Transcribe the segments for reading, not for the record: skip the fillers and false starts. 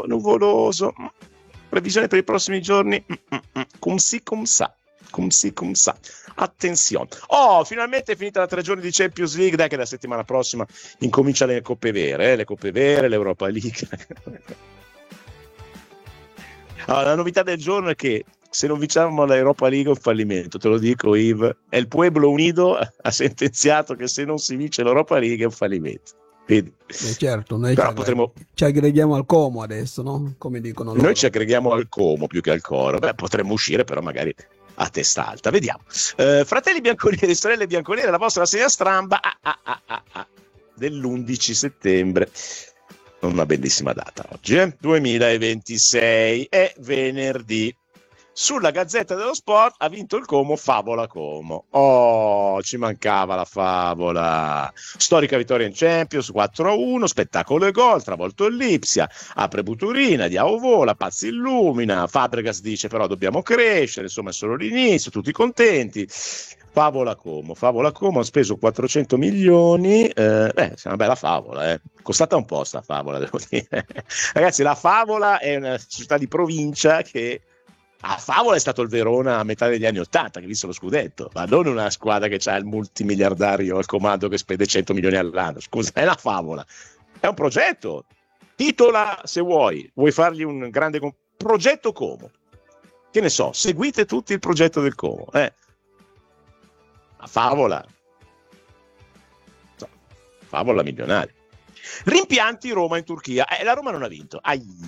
nuvoloso. Previsione per i prossimi giorni, cum si cum sa. Attenzione. Finalmente è finita la 3 giorni di Champions League, dai che la settimana prossima incomincia le coppe vere, l'Europa League. La novità del giorno è che se non vinciamo l'Europa League è un fallimento, te lo dico Yves, e il Pueblo Unido ha sentenziato che se non si vince l'Europa League è un fallimento. Vedi? Certo, noi però ci aggreghiamo al Como adesso, no? Come dicono loro. Noi ci aggreghiamo al Como più che al Coro. Potremmo uscire però magari a testa alta, vediamo. Fratelli bianconieri, sorelle bianconere, la vostra segna stramba dell'11 settembre. Una bellissima data oggi, 2026, è venerdì. Sulla Gazzetta dello Sport ha vinto il Como, favola Como. Ci mancava la favola. Storica vittoria in Champions, 4-1, spettacolo e gol, travolto il Lipsia, apre Buturina, Diao vola, Pazzi illumina, Fabregas dice però dobbiamo crescere, insomma è solo l'inizio, tutti contenti. Favola Como, ha speso 400 milioni, è una bella favola, costata un po' sta favola, devo dire. Ragazzi, la favola è una società di provincia che a favola è stato il Verona a metà degli anni 80 che ha visto lo scudetto, ma non una squadra che ha il multimiliardario al comando che spende 100 milioni all'anno. Scusa, è la favola, è un progetto. Titola se vuoi fargli un grande progetto Como, che ne so, seguite tutti il progetto del Como, la favola milionaria. Rimpianti Roma in Turchia. La Roma non ha vinto.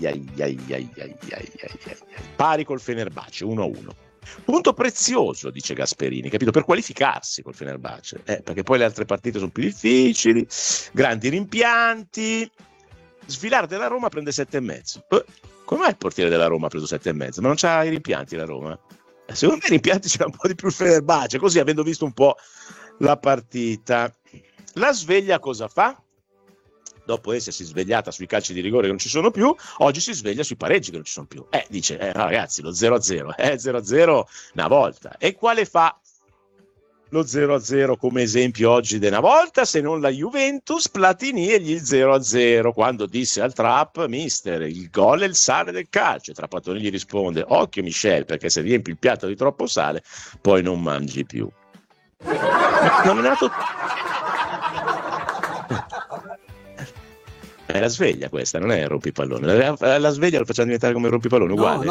Pari col Fenerbahce 1-1. Punto prezioso, dice Gasperini, capito? Per qualificarsi col Fenerbahce. Perché poi le altre partite sono più difficili. Grandi rimpianti. Svilar della Roma prende 7,5. Come mai il portiere della Roma ha preso 7,5? Ma non c'ha i rimpianti la Roma? Secondo me i rimpianti c'era un po' di più il Fenerbahce, così avendo visto un po' la partita. La sveglia cosa fa? Dopo essersi svegliata sui calci di rigore che non ci sono più, oggi si sveglia sui pareggi che non ci sono più. Dice, no, ragazzi, lo 0-0, 0-0 una volta. E quale fa lo 0-0 come esempio oggi di una volta, se non la Juventus? Platini e gli 0-0, quando disse al Trapp, mister, il gol è il sale del calcio. Trapattoni gli risponde, occhio Michel, perché se riempi il piatto di troppo sale, poi non mangi più. Non è nato... È la sveglia questa, non è il rompipallone. La sveglia lo facciamo diventare come il rompipallone, uguale.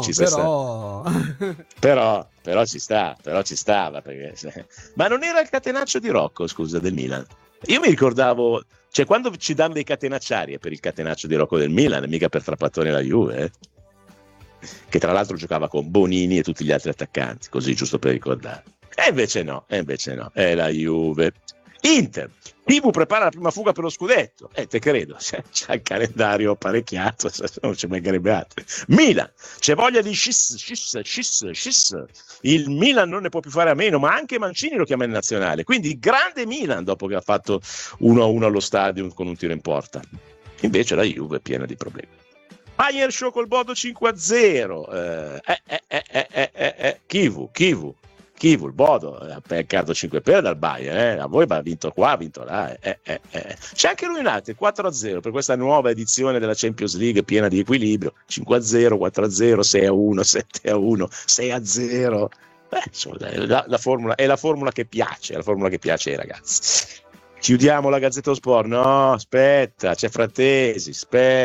Però ci stava. Perché... Ma non era il catenaccio di Rocco, scusa, del Milan? Io mi ricordavo, cioè quando ci danno dei catenacciari è per il catenaccio di Rocco del Milan, mica per Trapattoni e la Juve, che tra l'altro giocava con Bonini e tutti gli altri attaccanti, così giusto per ricordare. E invece no, è la Juve. Inter, TV prepara la prima fuga per lo scudetto, te credo, c'è il calendario apparecchiato, non ci mancherebbe altro. Milan, c'è voglia di sciss, il Milan non ne può più fare a meno, ma anche Mancini lo chiama in nazionale, quindi grande Milan dopo che ha fatto 1-1 allo stadio con un tiro in porta. Invece la Juve è piena di problemi. Bayern show col Bodo 5-0, Kivu, il Bodo ha peccato 5 per dal Bayern, a voi ha vinto qua, ha vinto là. C'è anche l'United 4-0 per questa nuova edizione della Champions League piena di equilibrio, 5-0, 4-0, 6-1, 7-1, 6-0. La formula è la formula che piace, ai ragazzi. Chiudiamo la Gazzetta dello Sport. No, aspetta, c'è Frattesi.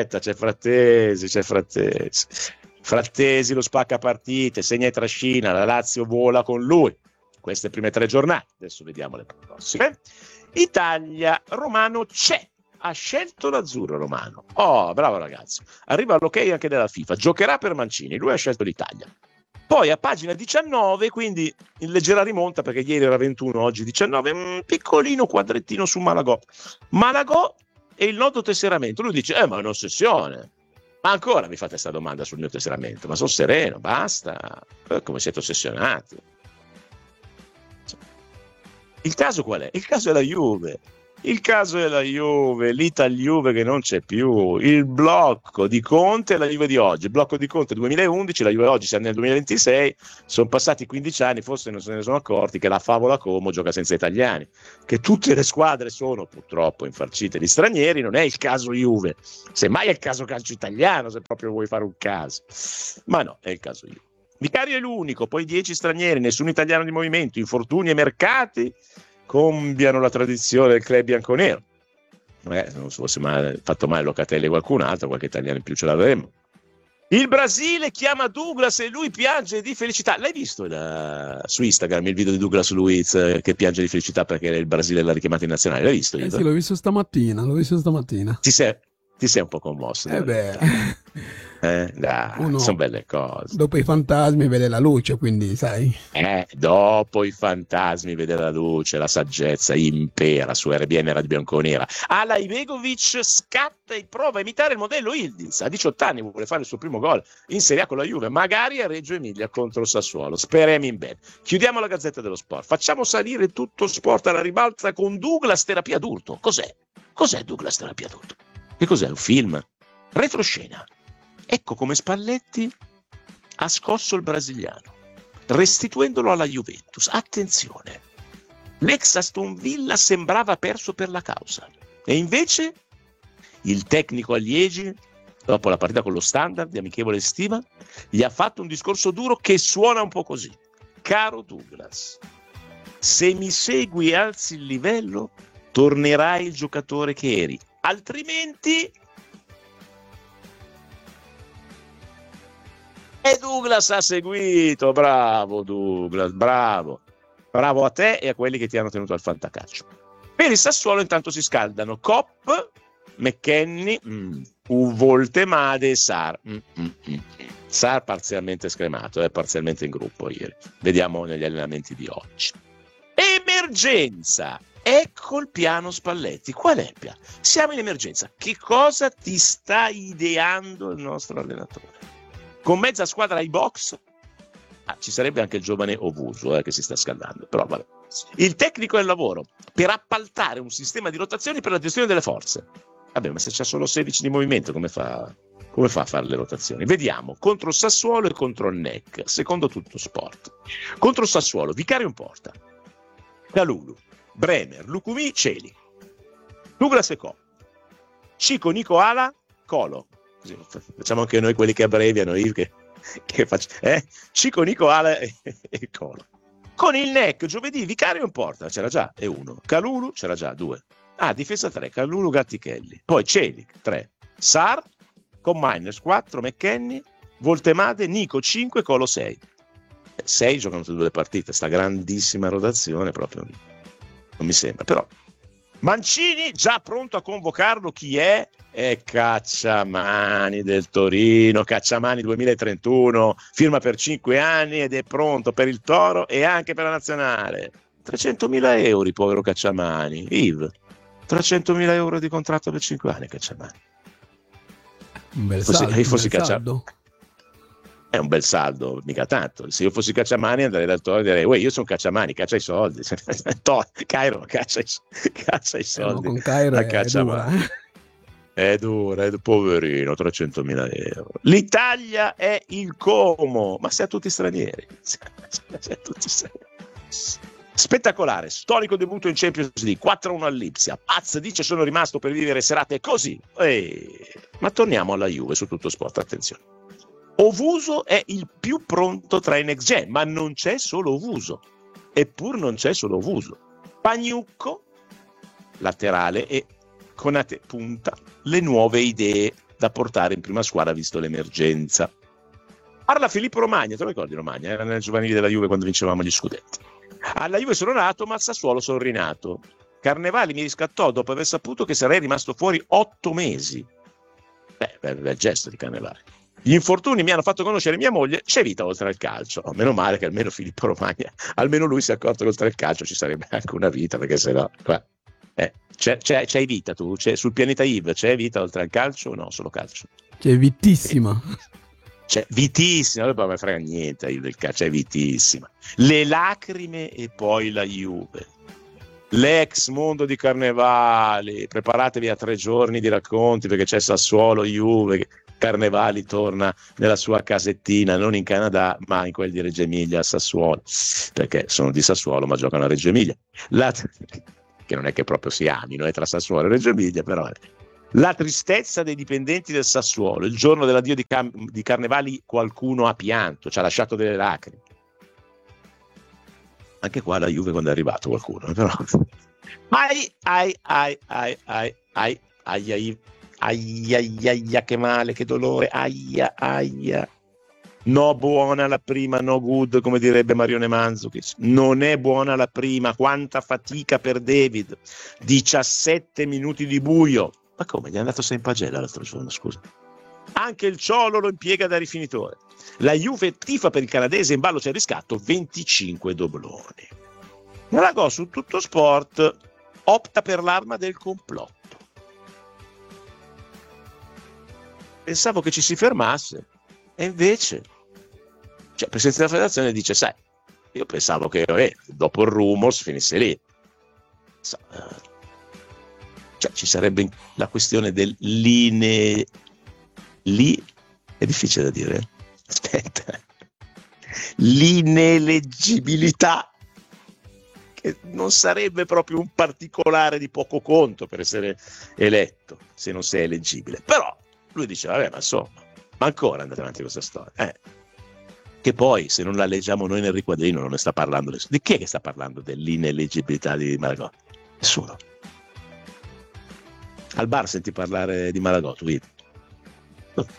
Frattesi lo spacca partite, segna e trascina, la Lazio vola con lui. Queste prime 3 giornate, adesso vediamo le prossime. Italia, Romano c'è, ha scelto l'azzurro Romano. Bravo ragazzo, arriva l'ok anche della FIFA, giocherà per Mancini, lui ha scelto l'Italia. Poi a pagina 19, quindi in leggera rimonta, perché ieri era 21, oggi 19, un piccolino quadrettino su Malagò e il nodo tesseramento. Lui dice, ma è un'ossessione. Ma ancora mi fate questa domanda sul mio tesseramento? Ma sono sereno, basta. Come siete ossessionati? Il caso qual è? Il caso è la Juve. Il caso della Juve, l'Ital-Juve che non c'è più, il blocco di Conte e la Juve di oggi. Il blocco di Conte 2011, la Juve oggi siamo nel 2026, sono passati 15 anni, forse non se ne sono accorti che la favola Como gioca senza italiani, che tutte le squadre sono purtroppo infarcite di stranieri, non è il caso Juve, semmai è il caso calcio italiano se proprio vuoi fare un caso, ma no, è il caso Juve. Vicario è l'unico, poi 10 stranieri, nessun italiano di movimento, infortuni e mercati cambiano la tradizione del club bianconero. Non so se mai fatto mai Locatelli qualcun altro, qualche italiano in più ce l'avremmo. Il Brasile chiama Douglas e lui piange di felicità. L'hai visto su Instagram il video di Douglas Luiz che piange di felicità perché il Brasile l'ha richiamato in nazionale? L'hai visto? Sì, l'ho visto stamattina. Ti sei un po' commosso? Sono belle cose. Dopo i fantasmi vede la luce, quindi sai. Dopo i fantasmi vede la luce, la saggezza impera su RBN Radio Bianconera. Ala Ibegovic scatta e prova a imitare il modello Yildiz. A 18 anni vuole fare il suo primo gol in Serie A con la Juve, magari a Reggio Emilia contro il Sassuolo. Speriamo in bene. Chiudiamo la Gazzetta dello Sport. Facciamo salire tutto sport alla ribalta con Douglas Terapia d'Urto. Cos'è Douglas Terapia d'Urto? Che cos'è? Un film? Retroscena. Ecco come Spalletti ha scosso il brasiliano, restituendolo alla Juventus. Attenzione, l'ex Aston Villa sembrava perso per la causa. E invece il tecnico a Liegi, dopo la partita con lo Standard di amichevole estiva, gli ha fatto un discorso duro che suona un po' così. Caro Douglas, se mi segui e alzi il livello, tornerai il giocatore che eri. Altrimenti... E Douglas ha seguito, bravo Douglas, bravo a te e a quelli che ti hanno tenuto al fantacalcio. Per il Sassuolo intanto si scaldano Kopp, McKennie, Voltemade e Sarr. Sarr parzialmente scremato, parzialmente in gruppo ieri. Vediamo negli allenamenti di oggi. Emergenza! Ecco il piano Spalletti. Qual è il piano? Siamo in emergenza. Che cosa ti sta ideando il nostro allenatore? Con mezza squadra ai box, ci sarebbe anche il giovane Ovuso che si sta scaldando, però vabbè. Il tecnico del lavoro per appaltare un sistema di rotazioni per la gestione delle forze. Vabbè, ma se c'è solo 16 di movimento, come fa a fare le rotazioni? Vediamo, contro il Sassuolo e contro il NEC, secondo Tutto Sport. Contro il Sassuolo, Vicario in porta, Calulu, Bremer, Lucumi, Celi, Douglas e Co, Cico, Nico, Ala, Colo. Facciamo anche noi quelli che abbreviano, io che faccio, Cico, Nico, Ala e Colo. Con il NEC giovedì Vicario in porta, c'era già, e 1. Calulu c'era già, 2. Difesa 3, Calulu, Gattichelli. Poi Celic 3, Sarr con Miners 4, McKennie, Voltemade, Nico 5, Colo 6. 6 giocano tutte 2 partite, sta grandissima rotazione proprio non mi sembra, però Mancini già pronto a convocarlo, chi è? Cacciamani del Torino, Cacciamani 2031, firma per 5 anni ed è pronto per il Toro e anche per la nazionale. 300.000 euro, povero Cacciamani. Yves, 300.000 euro di contratto per 5 anni, Cacciamani. Un bel saldo. È un bel saldo, mica tanto. Se io fossi Cacciamani andrei dal Toro e direi: uè, io sono Cacciamani, caccia i soldi. Cairo, caccia i soldi. Con Cairo è dura, poverino, 300.000 euro. L'Italia è il Como, ma siamo tutti stranieri. Spettacolare, storico debutto in Champions League, 4-1 all'Ipsia. Paz dice: sono rimasto per vivere serate così. Ma torniamo alla Juve su Tutto Sport, attenzione. Ovuso è il più pronto tra i next gen, ma non c'è solo Ovuso. Eppur non c'è solo Ovuso. Pagnucco, laterale, e Konate punta, le nuove idee da portare in prima squadra visto l'emergenza. Parla Filippo Romagna, te lo ricordi Romagna? Era nel giovanile della Juve quando vincevamo gli scudetti. Alla Juve sono nato, ma al Sassuolo sono rinato. Carnevali mi riscattò dopo aver saputo che sarei rimasto fuori 8 mesi. Bel gesto di Carnevali. Gli infortuni mi hanno fatto conoscere mia moglie, c'è vita oltre al calcio. Meno male che almeno Filippo Romagna, almeno lui si è accorto che oltre al calcio ci sarebbe anche una vita, perché sennò... C'hai vita tu? Sul pianeta Yves c'è vita oltre al calcio o no? Solo calcio? C'è vitissima. C'è vitissima, non mi frega niente del calcio, è vitissima. Le lacrime e poi la Juve. l'ex mondo di Carnevali, preparatevi a 3 giorni di racconti perché c'è Sassuolo Juve, Carnevali torna nella sua casettina, non in Canada ma in quel di Reggio Emilia a Sassuolo, perché sono di Sassuolo ma giocano a Reggio Emilia, che non è che proprio si amino tra Sassuolo e Reggio Emilia, però la tristezza dei dipendenti del Sassuolo, il giorno dell'addio di Carnevali qualcuno ha pianto, ci ha lasciato delle lacrime. Anche qua la Juve quando è arrivato qualcuno, però ai, che male, che dolore, aia. No, buona la prima, no good, come direbbe Marione Mandzukic. Non è buona la prima, quanta fatica per David. 17 minuti di buio. Ma come, gli è andato 6 in pagella l'altro giorno, scusa. Anche il Ciolo lo impiega da rifinitore. La Juve tifa per il canadese, in ballo c'è il riscatto, 25 dobloni. Malagò su Tutto Sport opta per l'arma del complotto. Pensavo che ci si fermasse e invece il presidente della federazione dice: sai, io pensavo che dopo il rumors finisse lì. Ci sarebbe la questione del lì è difficile da dire. Aspetta. L'ineleggibilità, che non sarebbe proprio un particolare di poco conto per essere eletto se non sei eleggibile. Però lui dice: vabbè, ma insomma, ma ancora andate avanti con questa storia. Che poi, se non la leggiamo noi nel riquadrino, non ne sta parlando nessuno. Di chi è che sta parlando dell'ineleggibilità di Malagò? Nessuno. Al bar senti parlare di Malagò, tu vedi? No.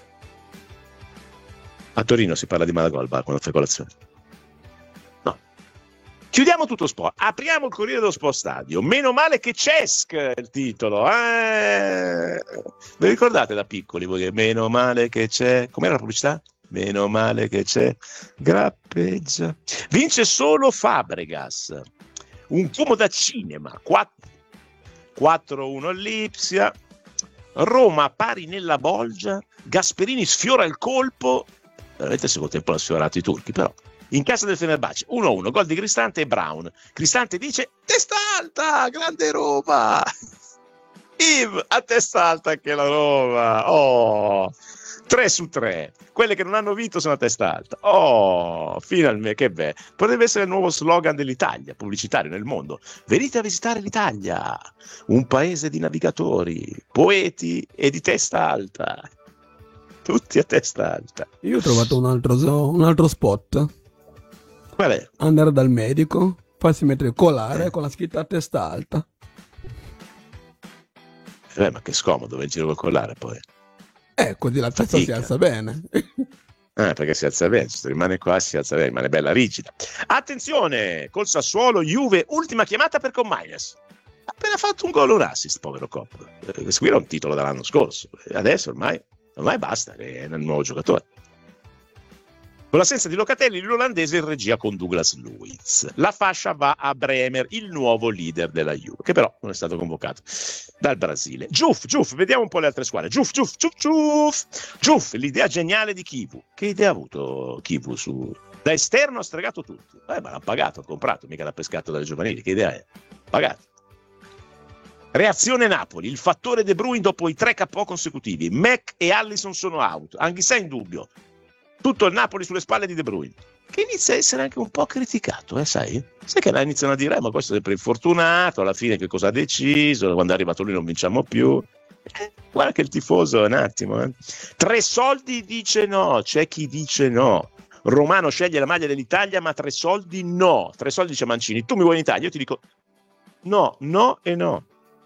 A Torino si parla di Malagò al bar quando fai colazione? No. Chiudiamo Tutto Sport, apriamo il Corriere dello Sport Stadio. Meno male che Cesc è il titolo. Vi ricordate da piccoli voi che meno male che c'è? Com'era la pubblicità? Meno male che c'è Grappeggia. Vince solo Fabregas. Un fumo da cinema. 4-1 all'Ipsia. Roma pari nella Bolgia. Gasperini sfiora il colpo. Veramente il secondo tempo l'ha sfiorato i turchi, però. In casa del Fenerbahce 1-1, gol di Cristante e Brown. Cristante dice: testa alta, grande Roma. Yves, a testa alta anche la Roma. 3-3. Quelle che non hanno vinto sono a testa alta. Finalmente, che bello. Potrebbe essere il nuovo slogan dell'Italia, pubblicitario nel mondo. Venite a visitare l'Italia, un paese di navigatori, poeti e di testa alta. Tutti a testa alta. Io ho trovato un altro spot. Qual è? Andare dal medico, farsi mettere colare con la scritta a testa alta. Ma che scomodo, vai in giro col collare poi. Così la testa si alza bene. Perché si alza bene, se rimane qua si alza bene, rimane bella rigida. Attenzione, col Sassuolo, Juve, ultima chiamata per Commines. Ha appena fatto un gol, un assist, povero Cop. Questo qui era un titolo dall'anno scorso. Adesso ormai basta, è un nuovo giocatore. Con l'assenza di Locatelli, l'olandese in regia con Douglas Luiz. La fascia va a Bremer, il nuovo leader della Juve, che però non è stato convocato dal Brasile. Giuff, vediamo un po' le altre squadre. Giuff, l'idea geniale di Kivu. Che idea ha avuto Kivu? Da esterno ha stregato tutto. Ma l'ha pagato, ha comprato, mica l'ha pescato dalle giovanili. Che idea è? Pagato. Reazione Napoli, il fattore De Bruyne dopo i 3 KO consecutivi. Mac e Allison sono out, Anghissà in dubbio. Tutto il Napoli sulle spalle di De Bruyne, che inizia a essere anche un po' criticato, sai? Sai che iniziano a dire: ma questo è sempre infortunato, alla fine che cosa ha deciso, quando è arrivato lui non vinciamo più. Guarda che il tifoso è un attimo. 3 soldi dice no, c'è chi dice no. Romano sceglie la maglia dell'Italia, ma 3 soldi no. 3 soldi dice Mancini: tu mi vuoi in Italia? Io ti dico no e no.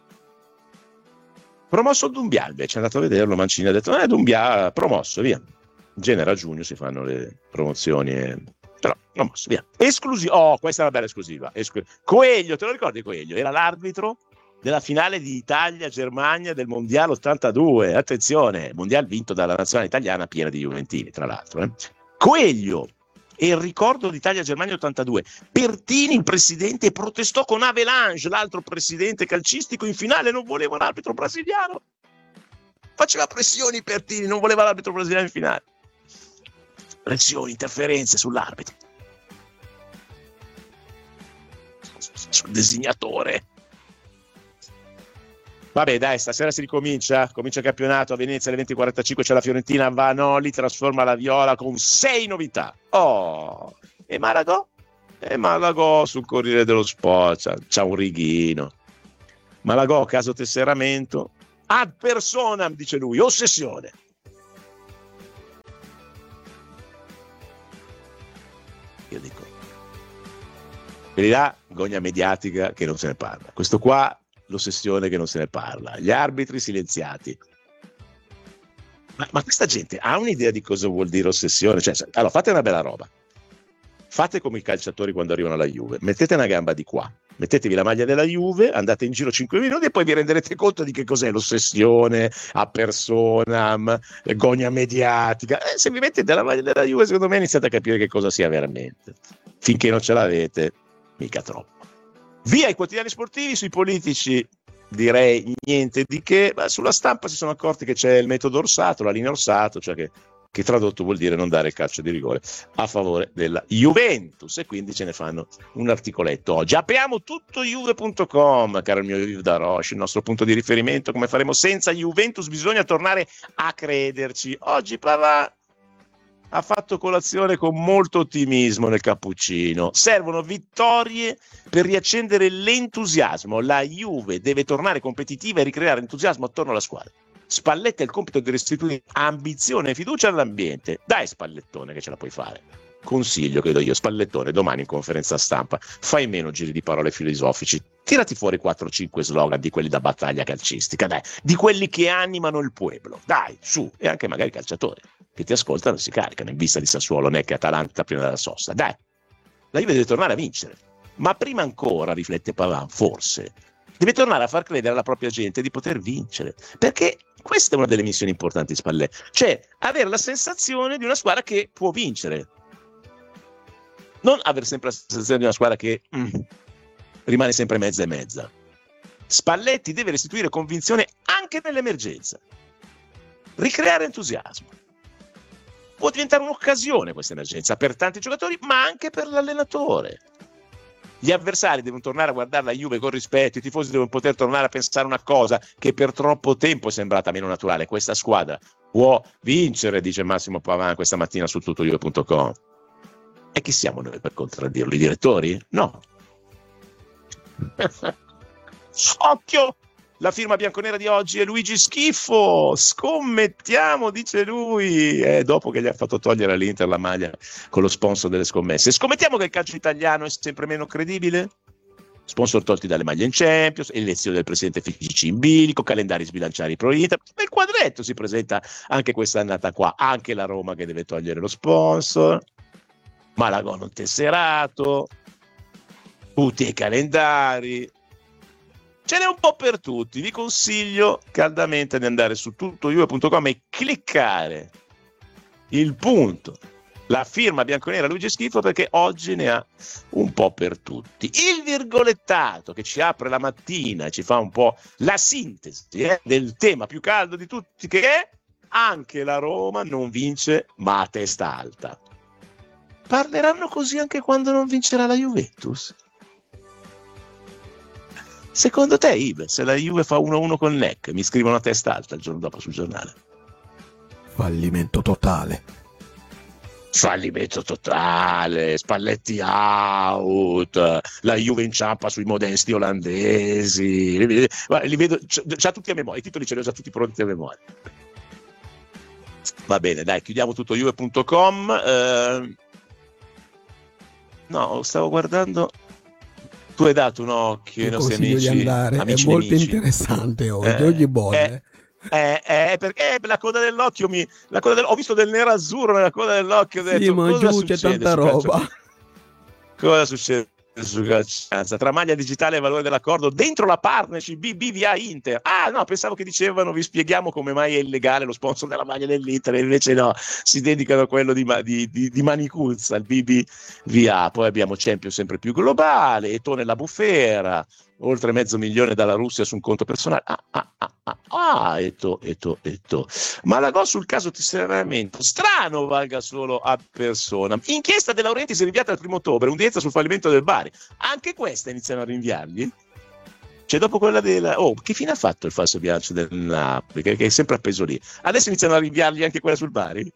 Promosso Doumbia, invece è andato a vederlo, Mancini ha detto: Doumbia promosso, via. In genere a giugno si fanno le promozioni, però promosso, via. Esclusiva, questa è una bella esclusiva. Coelho, te lo ricordi Coelho? Era l'arbitro della finale di Italia-Germania del Mondiale 82. Attenzione, Mondiale vinto dalla nazionale italiana piena di juventini, tra l'altro. Coelho e il ricordo d'Italia-Germania 82. Pertini, il presidente, protestò con Avelange, l'altro presidente calcistico, in finale non voleva un arbitro brasiliano. Faceva pressioni Pertini, non voleva l'arbitro brasiliano in finale. Pressioni, interferenze sull'arbitro, sul designatore. Vabbè, dai, stasera si ricomincia. Comincia il campionato a Venezia alle 20:45. C'è la Fiorentina. Vanoli trasforma la Viola con 6 novità. Oh, e Malagò? E Malagò sul Corriere dello Sport. C'ha un righino. Malagò, caso tesseramento. Ad personam, dice lui, ossessione. Io dico, quelli là, gogna mediatica che non se ne parla. Questo qua, l'ossessione che non se ne parla. Gli arbitri silenziati. Ma questa gente ha un'idea di cosa vuol dire ossessione? Cioè, allora, fate una bella roba. Fate come i calciatori quando arrivano alla Juve. Mettete una gamba di qua. Mettetevi la maglia della Juve, andate in giro 5 minuti e poi vi renderete conto di che cos'è l'ossessione, a personam, gogna mediatica. Se vi mettete la maglia della Juve, secondo me iniziate a capire che cosa sia veramente. Finché non ce l'avete, mica troppo. Via i quotidiani sportivi, sui politici direi niente di che, ma sulla stampa si sono accorti che c'è il metodo Orsato, la linea Orsato, cioè che tradotto vuol dire non dare il calcio di rigore a favore della Juventus, e quindi ce ne fanno un articoletto oggi. Apriamo tutto juve.com, caro il mio Yves Daroche, il nostro punto di riferimento. Come faremo senza Juventus? Bisogna tornare a crederci. Oggi Pavard ha fatto colazione con molto ottimismo nel cappuccino. Servono vittorie per riaccendere l'entusiasmo. La Juve deve tornare competitiva e ricreare entusiasmo attorno alla squadra. Spalletti ha il compito di restituire ambizione e fiducia all'ambiente. Dai Spallettone che ce la puoi fare. Consiglio che do io, Spallettone, domani in conferenza stampa fai meno giri di parole filosofici, tirati fuori 4-5 slogan di quelli da battaglia calcistica, dai, di quelli che animano il pueblo, dai, su, e anche magari i calciatori che ti ascoltano e si caricano in vista di Sassuolo, Necca, Atalanta prima della sosta. Dai, la Juve deve tornare a vincere, ma prima ancora, riflette Pavard, forse deve tornare a far credere alla propria gente di poter vincere, perché questa è una delle missioni importanti di Spalletti, cioè avere la sensazione di una squadra che può vincere, non avere sempre la sensazione di una squadra che rimane sempre mezza e mezza. Spalletti deve restituire convinzione anche nell'emergenza, ricreare entusiasmo. Può diventare un'occasione questa emergenza per tanti giocatori, ma anche per l'allenatore. Gli avversari devono tornare a guardare la Juve con rispetto, i tifosi devono poter tornare a pensare una cosa che per troppo tempo è sembrata meno naturale: questa squadra può vincere, dice Massimo Pavard questa mattina su tuttojuve.com. E chi siamo noi per contraddirlo? I direttori? No. Occhio! La firma bianconera di oggi è Luigi Schifo. Scommettiamo, dice lui, dopo che gli ha fatto togliere all'Inter la maglia con lo sponsor delle scommesse. Scommettiamo che il calcio italiano è sempre meno credibile? Sponsor tolti dalle maglie in Champions, elezione del presidente FIGC in bilico, calendari sbilanciari pro Inter. Nel quadretto si presenta anche quest'annata qua, anche la Roma che deve togliere lo sponsor, Malagò non tesserato, tutti i calendari. Ce n'è un po' per tutti. Vi consiglio caldamente di andare su tuttojuve.com e cliccare il punto, la firma bianconera Luigi Schifo, perché oggi ne ha un po' per tutti. Il virgolettato che ci apre la mattina e ci fa un po' la sintesi del tema più caldo di tutti, che è: anche la Roma non vince ma a testa alta. Parleranno così anche quando non vincerà la Juventus? Secondo te, Ibe, se la Juve fa 1-1 con Neck, mi scrivono a testa alta il giorno dopo sul giornale? Fallimento totale. Fallimento totale, Spalletti out, la Juve inciampa sui modesti olandesi. Li vedo già tutti a memoria, i titoli ce li ho già tutti pronti a memoria. Va bene, dai, chiudiamo tutto juve.com. No, stavo guardando. Tu hai dato un occhio ai nostri amici, di andare, amici è molto nemici. interessante oggi bolle. Perché la coda dell'occhio ho visto del nero azzurro nella coda dell'occhio, ho Sì, detto, ma cosa giù c'è succede tanta roba. Cosa succede su calcianza? Tra maglia digitale e valore dell'accordo dentro la partnership BBVA Inter. Ah no, pensavo che dicevano: vi spieghiamo come mai è illegale lo sponsor della maglia dell'Inter, e invece no, si dedicano a quello di Manicuzza, il BBVA. Poi abbiamo Champions sempre più globale, Eto'o nella bufera, oltre 500.000 dalla Russia su un conto personale. Eto'o. Malagò sul caso tesseramento, strano valga solo a persona. Inchiesta De Laurentiis rinviata al 1 ottobre, un'udienza sul fallimento del Bari. Anche questa iniziano a rinviargli? Cioè, dopo quella della... Oh, che fine ha fatto il falso bilancio del Napoli, che è sempre appeso lì? Adesso iniziano a rinviargli anche quella sul Bari?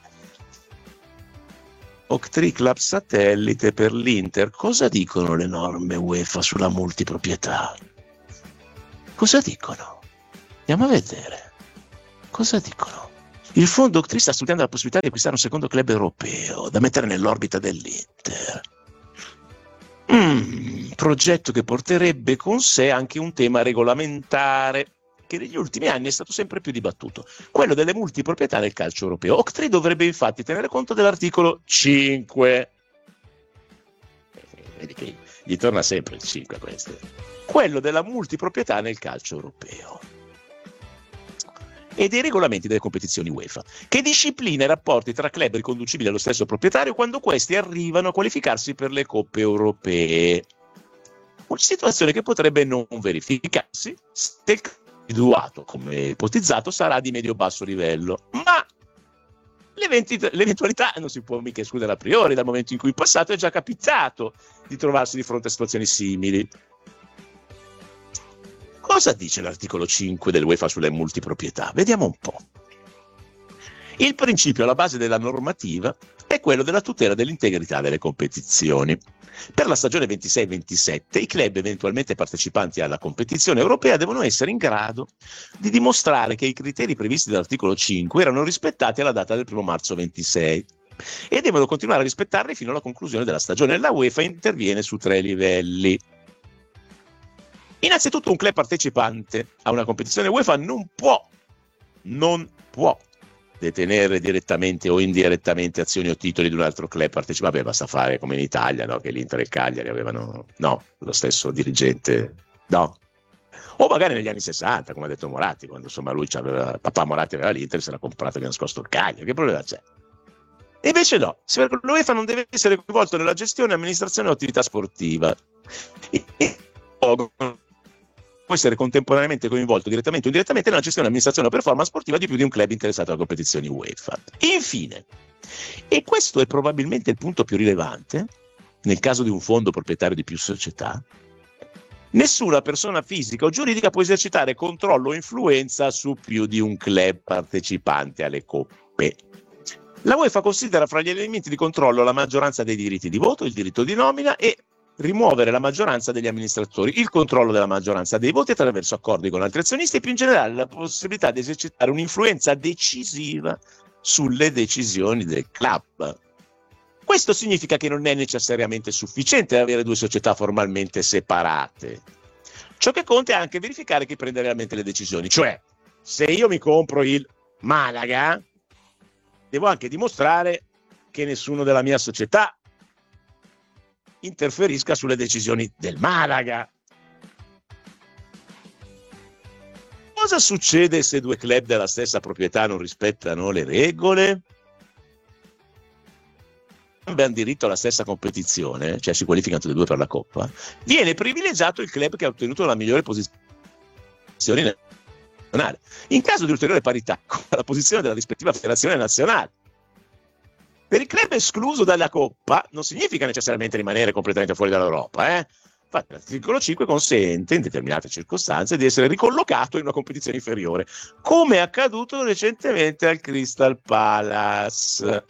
Octree Club satellite per l'Inter. Cosa dicono le norme UEFA sulla multiproprietà? Cosa dicono? Andiamo a vedere. Cosa dicono? Il fondo Octree sta studiando la possibilità di acquistare un secondo club europeo da mettere nell'orbita dell'Inter. Progetto che porterebbe con sé anche un tema regolamentare che negli ultimi anni è stato sempre più dibattuto, quello delle multiproprietà nel calcio europeo. Octree dovrebbe infatti tenere conto dell'articolo 5. Vedi che gli torna sempre il 5 a questo. Quello della multiproprietà nel calcio europeo e dei regolamenti delle competizioni UEFA, che disciplina i rapporti tra club riconducibili allo stesso proprietario quando questi arrivano a qualificarsi per le coppe europee. Una situazione che potrebbe non verificarsi se il individuato, come ipotizzato, sarà di medio-basso livello, ma l'eventualità non si può mica escludere a priori, dal momento in cui in passato è già capitato di trovarsi di fronte a situazioni simili. Cosa dice l'articolo 5 dell'UEFA sulle multiproprietà? Vediamo un po'. Il principio alla base della normativa è quello della tutela dell'integrità delle competizioni. Per la stagione 26-27 i club eventualmente partecipanti alla competizione europea devono essere in grado di dimostrare che i criteri previsti dall'articolo 5 erano rispettati alla data del 1 marzo 26 e devono continuare a rispettarli fino alla conclusione della stagione. La UEFA interviene su 3 livelli. Innanzitutto un club partecipante a una competizione UEFA non può detenere direttamente o indirettamente azioni o titoli di un altro club partecipante. Basta fare come in Italia, no? Che l'Inter e il Cagliari avevano lo stesso dirigente, no? O magari negli anni 60, come ha detto Moratti, quando insomma papà Moratti aveva l'Inter, se l'ha comprato e ha nascosto il Cagliari, che problema c'è? E invece no, l'UEFA non deve essere coinvolto nella gestione, amministrazione o attività sportiva. Può essere contemporaneamente coinvolto direttamente o indirettamente nella gestione, amministrazione o performance sportiva di più di un club interessato alle competizioni UEFA. Infine, e questo è probabilmente il punto più rilevante, nel caso di un fondo proprietario di più società, nessuna persona fisica o giuridica può esercitare controllo o influenza su più di un club partecipante alle coppe. La UEFA considera fra gli elementi di controllo la maggioranza dei diritti di voto, il diritto di nomina e rimuovere la maggioranza degli amministratori, il controllo della maggioranza dei voti attraverso accordi con altri azionisti e più in generale la possibilità di esercitare un'influenza decisiva sulle decisioni del club. Questo significa che non è necessariamente sufficiente avere 2 società formalmente separate. Ciò che conta è anche verificare chi prende realmente le decisioni, cioè se io mi compro il Malaga, devo anche dimostrare che nessuno della mia società interferisca sulle decisioni del Malaga. Cosa succede se 2 club della stessa proprietà non rispettano le regole? Abbiamo diritto alla stessa competizione, cioè si qualificano tutti e 2 per la Coppa, viene privilegiato il club che ha ottenuto la migliore posizione nazionale. In caso di ulteriore parità con la posizione della rispettiva federazione nazionale. Per il club escluso dalla Coppa non significa necessariamente rimanere completamente fuori dall'Europa. Infatti l'articolo 5 consente, in determinate circostanze, di essere ricollocato in una competizione inferiore, come è accaduto recentemente al Crystal Palace.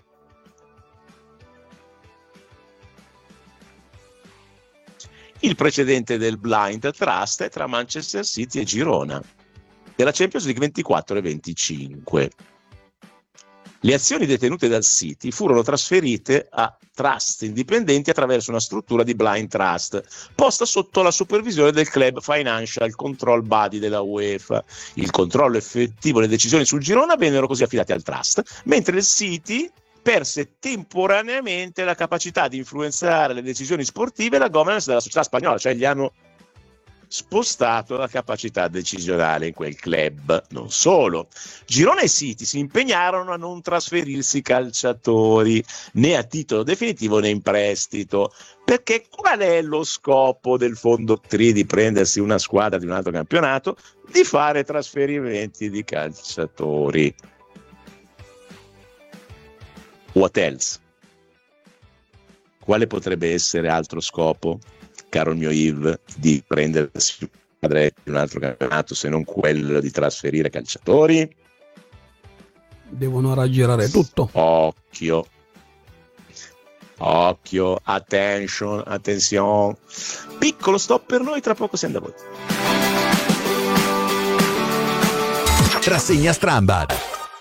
Il precedente del Blind Trust è tra Manchester City e Girona, della Champions League 24 e 25. Le azioni detenute dal City furono trasferite a trust indipendenti attraverso una struttura di blind trust, posta sotto la supervisione del Club Financial Control Body della UEFA. Il controllo effettivo e le decisioni sul Girona vennero così affidati al trust, mentre il City perse temporaneamente la capacità di influenzare le decisioni sportive e la governance della società spagnola, cioè gli hanno spostato la capacità decisionale in quel club. Non solo, Girona e City si impegnarono a non trasferirsi calciatori né a titolo definitivo né in prestito, perché qual è lo scopo del fondo Octree di prendersi una squadra di un altro campionato? Di fare trasferimenti di calciatori. What else? Quale potrebbe essere altro scopo, caro il mio Yves, di prendersi di un altro campionato se non quello di trasferire calciatori? Devono raggirare tutto. Occhio, attenzione. Piccolo stop per noi, tra poco siamo da voi. Rassegna Strambad.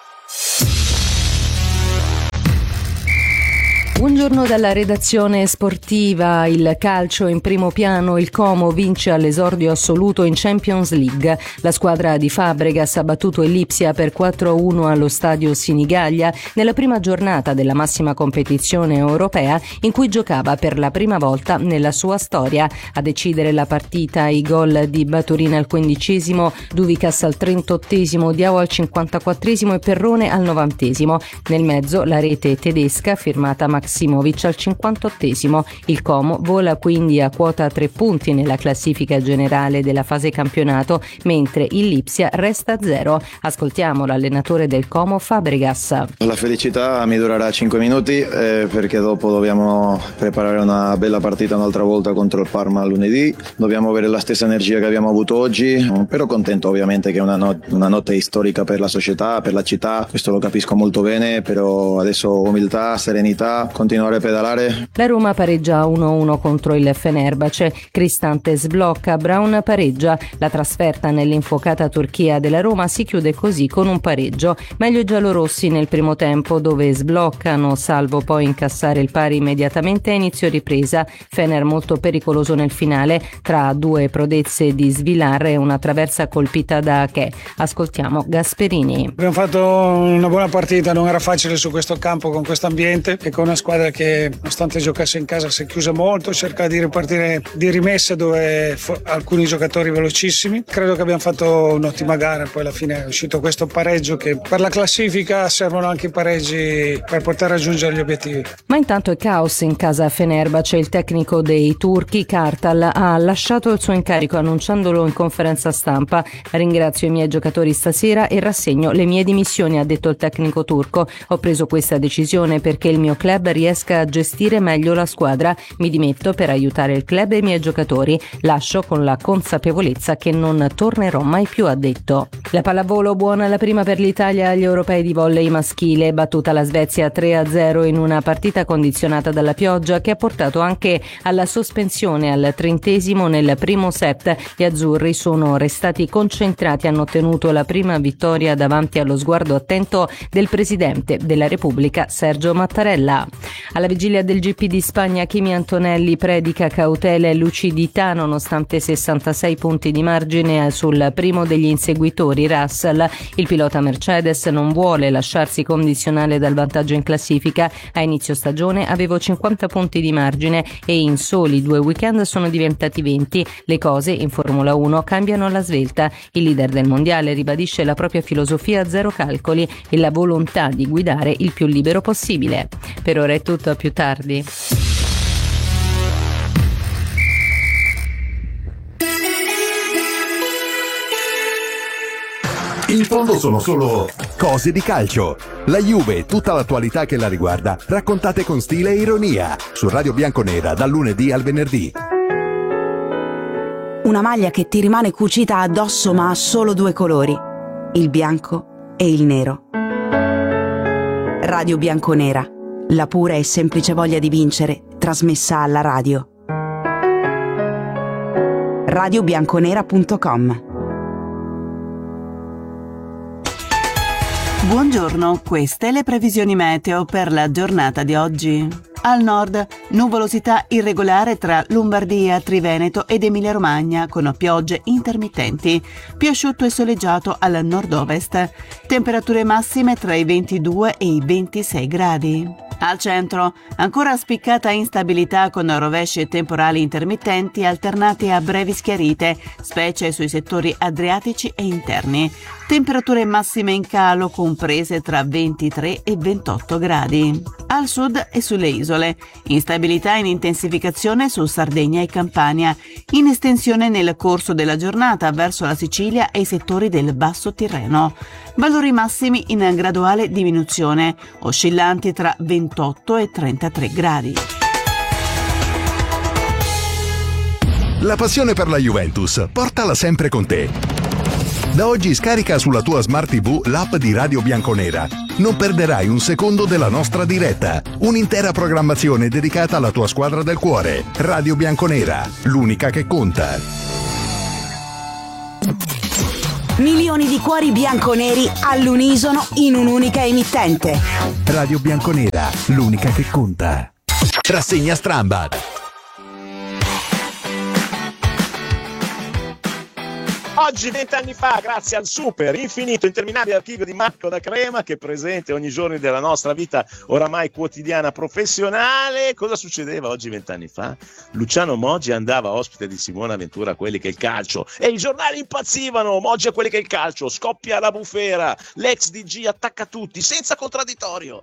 Buongiorno dalla redazione sportiva. Il calcio in primo piano, il Como vince all'esordio assoluto in Champions League. La squadra di Fabregas ha battuto il Lipsia per 4-1 allo stadio Sinigaglia nella prima giornata della massima competizione europea in cui giocava per la prima volta nella sua storia. A decidere la partita i gol di Baturin al 15°, Duvicas al 38°, Diao al 54° e Perrone al 90°. Nel mezzo la rete tedesca firmata Maksimovic al 58°. Il Como vola quindi a quota 3 punti nella classifica generale della fase campionato, mentre il Lipsia resta a 0. Ascoltiamo l'allenatore del Como, Fabregas. La felicità mi durerà 5 minuti perché dopo dobbiamo preparare una bella partita un'altra volta contro il Parma lunedì. Dobbiamo avere la stessa energia che abbiamo avuto oggi, però contento ovviamente che è una notte storica per la società, per la città, questo lo capisco molto bene, però adesso umiltà, serenità, continuare a pedalare. La Roma pareggia 1-1 contro il Fenerbahce, Cristante sblocca, Brown pareggia. La trasferta nell'infuocata Turchia della Roma si chiude così con un pareggio. Meglio i giallorossi nel primo tempo, dove sbloccano salvo poi incassare il pari immediatamente a inizio ripresa. Fener molto pericoloso nel finale, tra due prodezze di Svilar e una traversa colpita da Ache. Ascoltiamo Gasperini. Abbiamo fatto una buona partita, non era facile su questo campo con questo ambiente e con una squadra che nonostante giocasse in casa si è chiusa molto, cerca di ripartire di rimessa dove alcuni giocatori velocissimi. Credo che abbiamo fatto un'ottima gara, poi alla fine è uscito questo pareggio che per la classifica servono anche i pareggi per poter raggiungere gli obiettivi. Ma intanto è caos in casa Fenerbahce. Il tecnico dei turchi, Kartal, ha lasciato il suo incarico annunciandolo in conferenza stampa. Ringrazio i miei giocatori stasera e rassegno le mie dimissioni, ha detto il tecnico turco. Ho preso questa decisione perché il mio club riesca a gestire meglio la squadra. Mi dimetto per aiutare il club e i miei giocatori. Lascio con la consapevolezza che non tornerò mai più, ha detto. La pallavolo, buona la prima per l'Italia agli europei di volley maschile, battuta la Svezia 3-0 in una partita condizionata dalla pioggia che ha portato anche alla sospensione al 30° nel primo set. Gli azzurri sono restati concentrati, hanno ottenuto la prima vittoria davanti allo sguardo attento del presidente della Repubblica Sergio Mattarella. Alla vigilia del GP di Spagna, Kimi Antonelli predica cautela e lucidità nonostante 66 punti di margine sul primo degli inseguitori, Russell. Il pilota Mercedes non vuole lasciarsi condizionare dal vantaggio in classifica. A inizio stagione avevo 50 punti di margine e in soli 2 weekend sono diventati 20. Le cose in Formula 1 cambiano alla svelta. Il leader del mondiale ribadisce la propria filosofia zero calcoli e la volontà di guidare il più libero possibile. Per ora è tutto, a più tardi. In fondo sono solo cose di calcio. La Juve e tutta l'attualità che la riguarda, raccontate con stile e ironia, su Radio Bianconera dal lunedì al venerdì. Una maglia che ti rimane cucita addosso ma ha solo 2 colori, il bianco e il nero. Radio Bianconera, la pura e semplice voglia di vincere, trasmessa alla radio. radiobianconera.com. Buongiorno, queste le previsioni meteo per la giornata di oggi. Al nord, nuvolosità irregolare tra Lombardia, Triveneto ed Emilia-Romagna con piogge intermittenti. Più asciutto e soleggiato al nord-ovest. Temperature massime tra i 22 e i 26 gradi. Al centro, ancora spiccata instabilità con rovesci e temporali intermittenti alternati a brevi schiarite, specie sui settori adriatici e interni. Temperature massime in calo comprese tra 23 e 28 gradi. Al sud e sulle isole, instabilità in intensificazione su Sardegna e Campania, in estensione nel corso della giornata verso la Sicilia e i settori del Basso Tirreno. Valori massimi in graduale diminuzione, oscillanti tra 28 e 33 gradi. La passione per la Juventus, portala sempre con te. Da oggi scarica sulla tua Smart TV l'app di Radio Bianconera. Non perderai un secondo della nostra diretta. Un'intera programmazione dedicata alla tua squadra del cuore. Radio Bianconera, l'unica che conta. Milioni di cuori bianconeri all'unisono in un'unica emittente. Radio Bianconera, l'unica che conta. Rassegna Strambad. Oggi 20 anni fa, grazie al super, infinito, interminabile archivio di Marco da Crema, che è presente ogni giorno della nostra vita oramai quotidiana professionale. Cosa succedeva oggi 20 anni fa? Luciano Moggi andava ospite di Simona Ventura a Quelli che è il calcio e i giornali impazzivano. Moggi a Quelli che è il calcio, scoppia la bufera, l'ex DG attacca tutti senza contraddittorio.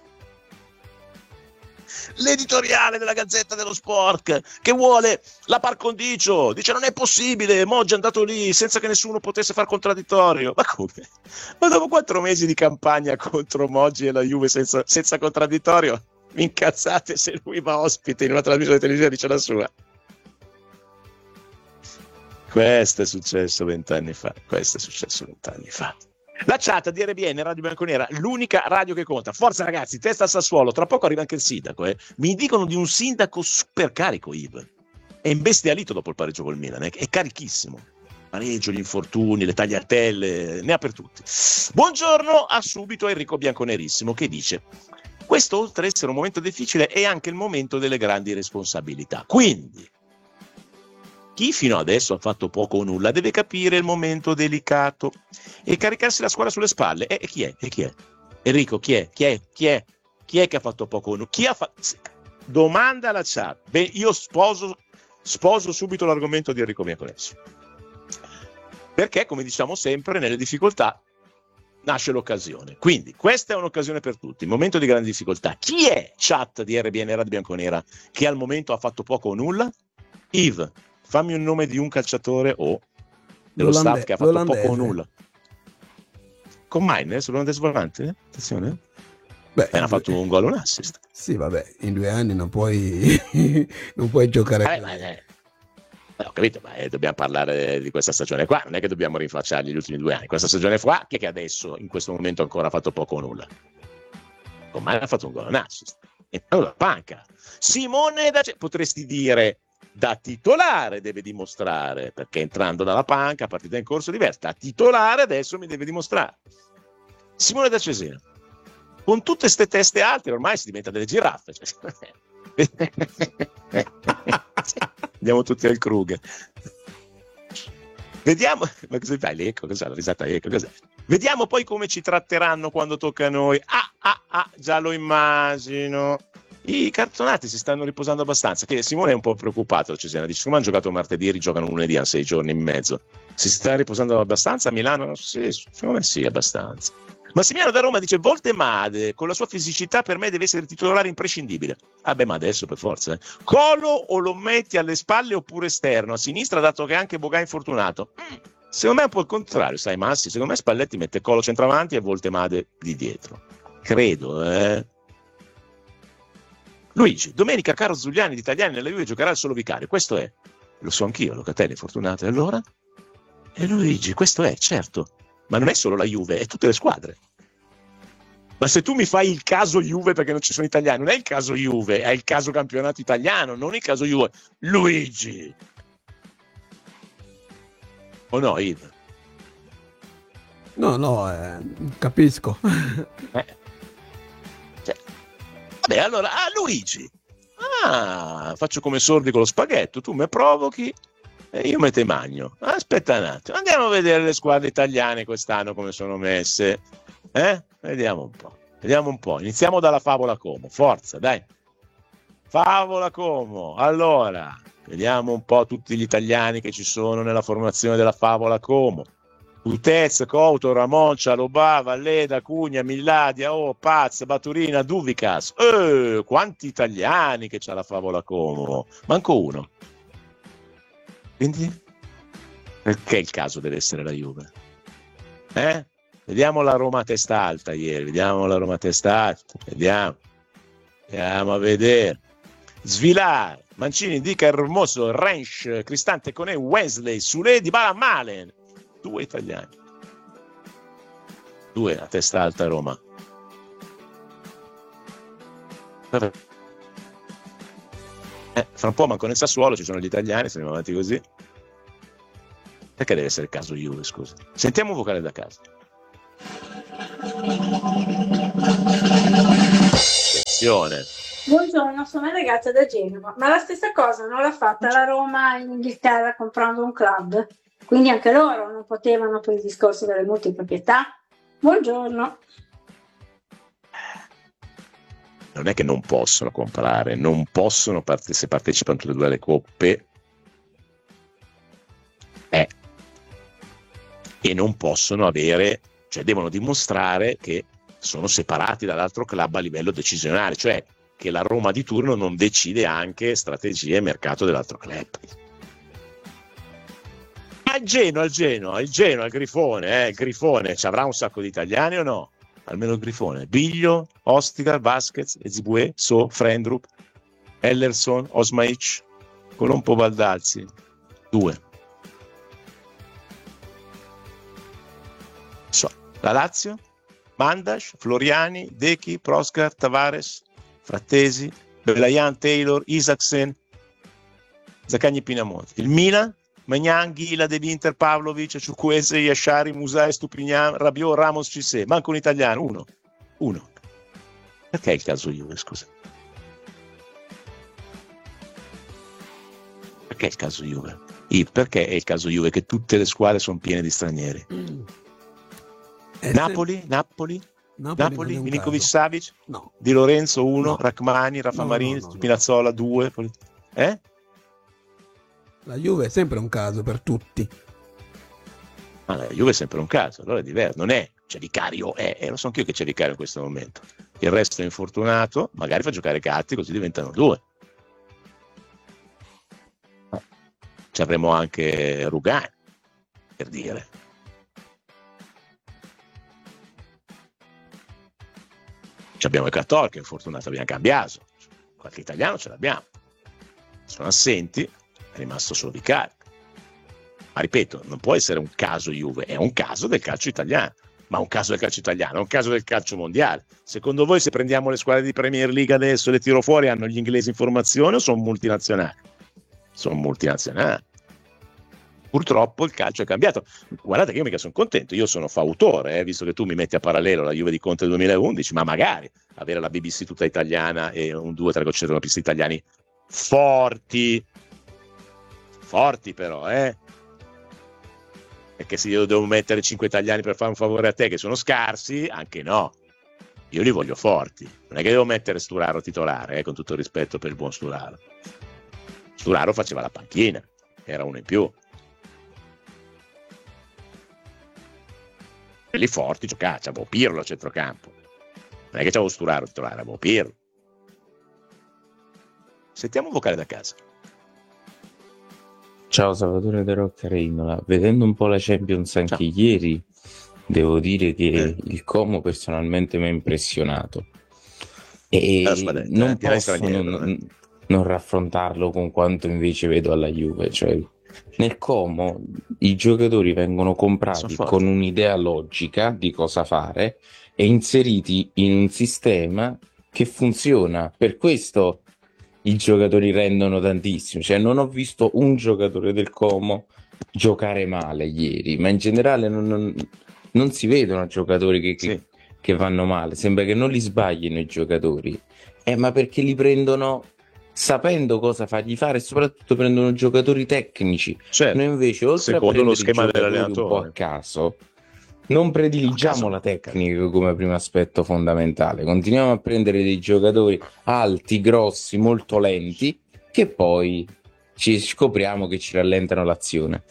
L'editoriale della Gazzetta dello Sport che vuole la par condicio, dice non è possibile, Moggi è andato lì senza che nessuno potesse far contraddittorio. Ma come? Ma dopo 4 mesi di campagna contro Moggi e la Juve senza contraddittorio, vi incazzate se lui va ospite in una trasmissione televisiva e dice la sua? Questo è successo 20 anni fa. La chat di RBN, Radio Bianconera, l'unica radio che conta. Forza ragazzi, testa a Sassuolo, tra poco arriva anche il sindaco. Mi dicono di un sindaco super carico, Yves. È imbestialito dopo il pareggio col Milan, è carichissimo. Pareggio, gli infortuni, le tagliatelle, ne ha per tutti. Buongiorno a subito Enrico Bianconerissimo che dice: questo oltre ad essere un momento difficile è anche il momento delle grandi responsabilità. Quindi chi fino adesso ha fatto poco o nulla deve capire il momento delicato e caricarsi la squadra sulle spalle. E chi è? Enrico, chi è? Chi è che ha fatto poco o nulla? Domanda alla chat. Beh, io sposo subito l'argomento di Enrico Bianconesi. Perché, come diciamo sempre, nelle difficoltà nasce l'occasione. Quindi questa è un'occasione per tutti, il momento di grande difficoltà. Chi è, chat di RBN Radio Bianconera, che al momento ha fatto poco o nulla? Yves, fammi un nome di un calciatore o dello staff che ha fatto poco o nulla. Con Mainz, l'olandese volante? Attenzione. Beh, ha fatto un gol e un assist. Sì, vabbè, in 2 anni non puoi giocare. Ho capito, ma dobbiamo parlare di questa stagione qua, non è che dobbiamo rinfacciargli gli ultimi 2 anni. Questa stagione qua, chi è che adesso, in questo momento, ancora ha fatto poco o nulla? Con Mainz ha fatto un gol e un assist. E allora, panca. Simone potresti dire da titolare deve dimostrare, perché entrando dalla panca, partita in corso diversa, da titolare adesso mi deve dimostrare. Simone da Cesena, con tutte ste teste alte ormai si diventa delle giraffe. Andiamo tutti al Kruger. Vediamo, ma cosa fai l'eco? Cos'è la risata eco? Cos'è? Vediamo poi come ci tratteranno quando tocca a noi. Già lo immagino. I cartonati si stanno riposando abbastanza, che Simone è un po' preoccupato, Cesena dice: come hanno giocato martedì, rigiocano lunedì a 6 giorni e mezzo, si sta riposando abbastanza a Milano? Sì, secondo me sì, abbastanza. Massimiliano da Roma dice: Voltemade con la sua fisicità per me deve essere titolare imprescindibile. Ma adesso per forza Colo o lo metti alle spalle oppure esterno a sinistra, dato che anche Boga è infortunato? Secondo me è un po' il contrario, sai Massi, secondo me Spalletti mette Colo centravanti e Voltemade di dietro, credo. Luigi, domenica Caro Zuliani di Italiani nella Juve giocherà il solo vicario, questo è, lo so anch'io, Locatelli è fortunato, e allora? E Luigi, questo è, certo, ma non è solo la Juve, è tutte le squadre. Ma se tu mi fai il caso Juve perché non ci sono italiani, non è il caso Juve, è il caso campionato italiano, non il caso Juve. Luigi! O no, Yves? No, capisco. Vabbè, allora, Luigi, faccio come sordi con lo spaghetto, tu mi provochi e io me te magno. Aspetta un attimo, andiamo a vedere le squadre italiane quest'anno come sono messe. Vediamo un po'. Iniziamo dalla Favola Como, forza, dai. Favola Como, allora, vediamo un po' tutti gli italiani che ci sono nella formazione della Favola Como. Utez, Couto, Ramoncia, Lobà, Valleda, Cugna, Milladia, Paz, Baturina, Duvicas. Quanti italiani che c'ha la Favola Como. Manco uno. Quindi? Perché il caso deve essere la Juve? Vediamo la Roma a testa alta ieri. Vediamo a vedere. Svilar, Mancini, Dica, Hermoso, Rensch, Cristante, Conè, Wesley, Sule, Dybala, Malen. 2 italiani. 2 a testa alta Roma. Fra un po' manco nel Sassuolo ci sono gli italiani, se andiamo avanti così. Perché deve essere il caso Juve, scusa? Sentiamo un vocale da casa. Attenzione. Buongiorno, sono una ragazza da Genova, ma la stessa cosa non l'ha fatta la Roma in Inghilterra comprando un club, quindi anche loro non potevano per il discorso delle multiproprietà. Buongiorno. Non è che non possono comprare, non possono se partecipano tutte e due alle coppe e non possono avere, cioè devono dimostrare che sono separati dall'altro club a livello decisionale, cioè che la Roma di turno non decide anche strategie e mercato dell'altro club. Il Genoa, il Grifone ci avrà un sacco di italiani o no? Almeno il Grifone. Biglio, Ostigar, Vasquez, Ezibue, So, Frendrup, Ellerson, Osmaic, Colombo, Baldazzi. 2. La Lazio? Mandas, Floriani, Dechi, Proscar, Tavares, Frattesi, Belayan, Taylor, Isaacsen, Zaccagni, Pinamonti. Il Milan? Magnan, Ghila, De Vinter, Pavlovic, Ciukwese, Yashari, Musai, Stupignan, Rabiot, Ramos, Cissé. Manco un italiano, uno. Perché è il caso Juve, scusa? Perché è il caso Juve? Perché è il caso Juve che tutte le squadre sono piene di stranieri? Napoli, Milinkovic, Savic, no. Di Lorenzo 1, No. Rachmani, Rafa No, Marini, no. Spinazzola 2. La Juve è sempre un caso per tutti. Ma la Juve è sempre un caso, allora è diverso, non è, c'è Vicario, lo so anch'io che c'è Vicario in questo momento, il resto è infortunato, magari fa giocare Gatti così diventano 2. Ci avremo anche Rugani, per dire. Ci abbiamo il Cator che è infortunato, abbiamo Cambiaso, qualche italiano ce l'abbiamo, sono assenti, è rimasto solo Vicario. Ma ripeto, non può essere un caso Juve, è un caso del calcio italiano. Ma un caso del calcio italiano, è un caso del calcio mondiale. Secondo voi, se prendiamo le squadre di Premier League adesso e le tiro fuori, hanno gli inglesi in formazione o sono multinazionali? Sono multinazionali. Purtroppo il calcio è cambiato. Guardate che io mica sono contento, io sono fautore, visto che tu mi metti a parallelo la Juve di Conte 2011, ma magari avere la BBC tutta italiana e un 2 o 3 centrocampisti italiani forti però, Perché se io devo mettere 5 italiani per fare un favore a te che sono scarsi, anche no. Io li voglio forti. Non è che devo mettere Sturaro titolare, con tutto il rispetto per il buon Sturaro. Sturaro faceva la panchina, era uno in più. Quelli forti giocavano, c'avevo Pirlo a centrocampo. Non è che c'avevo Sturaro titolare, avevo Pirlo. Sentiamo un vocale da casa. Ciao Salvatore De Rocca Reinola, vedendo un po' la Champions anche ieri, devo dire che il Como personalmente mi ha impressionato e non posso non raffrontarlo con quanto invece vedo alla Juve, cioè nel Como i giocatori vengono comprati con un'idea logica di cosa fare e inseriti in un sistema che funziona, per questo i giocatori rendono tantissimo, cioè non ho visto un giocatore del Como giocare male ieri, ma in generale non si vedono giocatori che vanno male, sembra che non li sbaglino i giocatori, ma perché li prendono sapendo cosa fargli fare e soprattutto prendono giocatori tecnici. Noi invece oltre secondo a prendere lo schema i giocatori dell'allenatore un po' a caso non prediligiamo la tecnica come primo aspetto fondamentale, continuiamo a prendere dei giocatori alti, grossi, molto lenti che poi ci scopriamo che ci rallentano l'azione.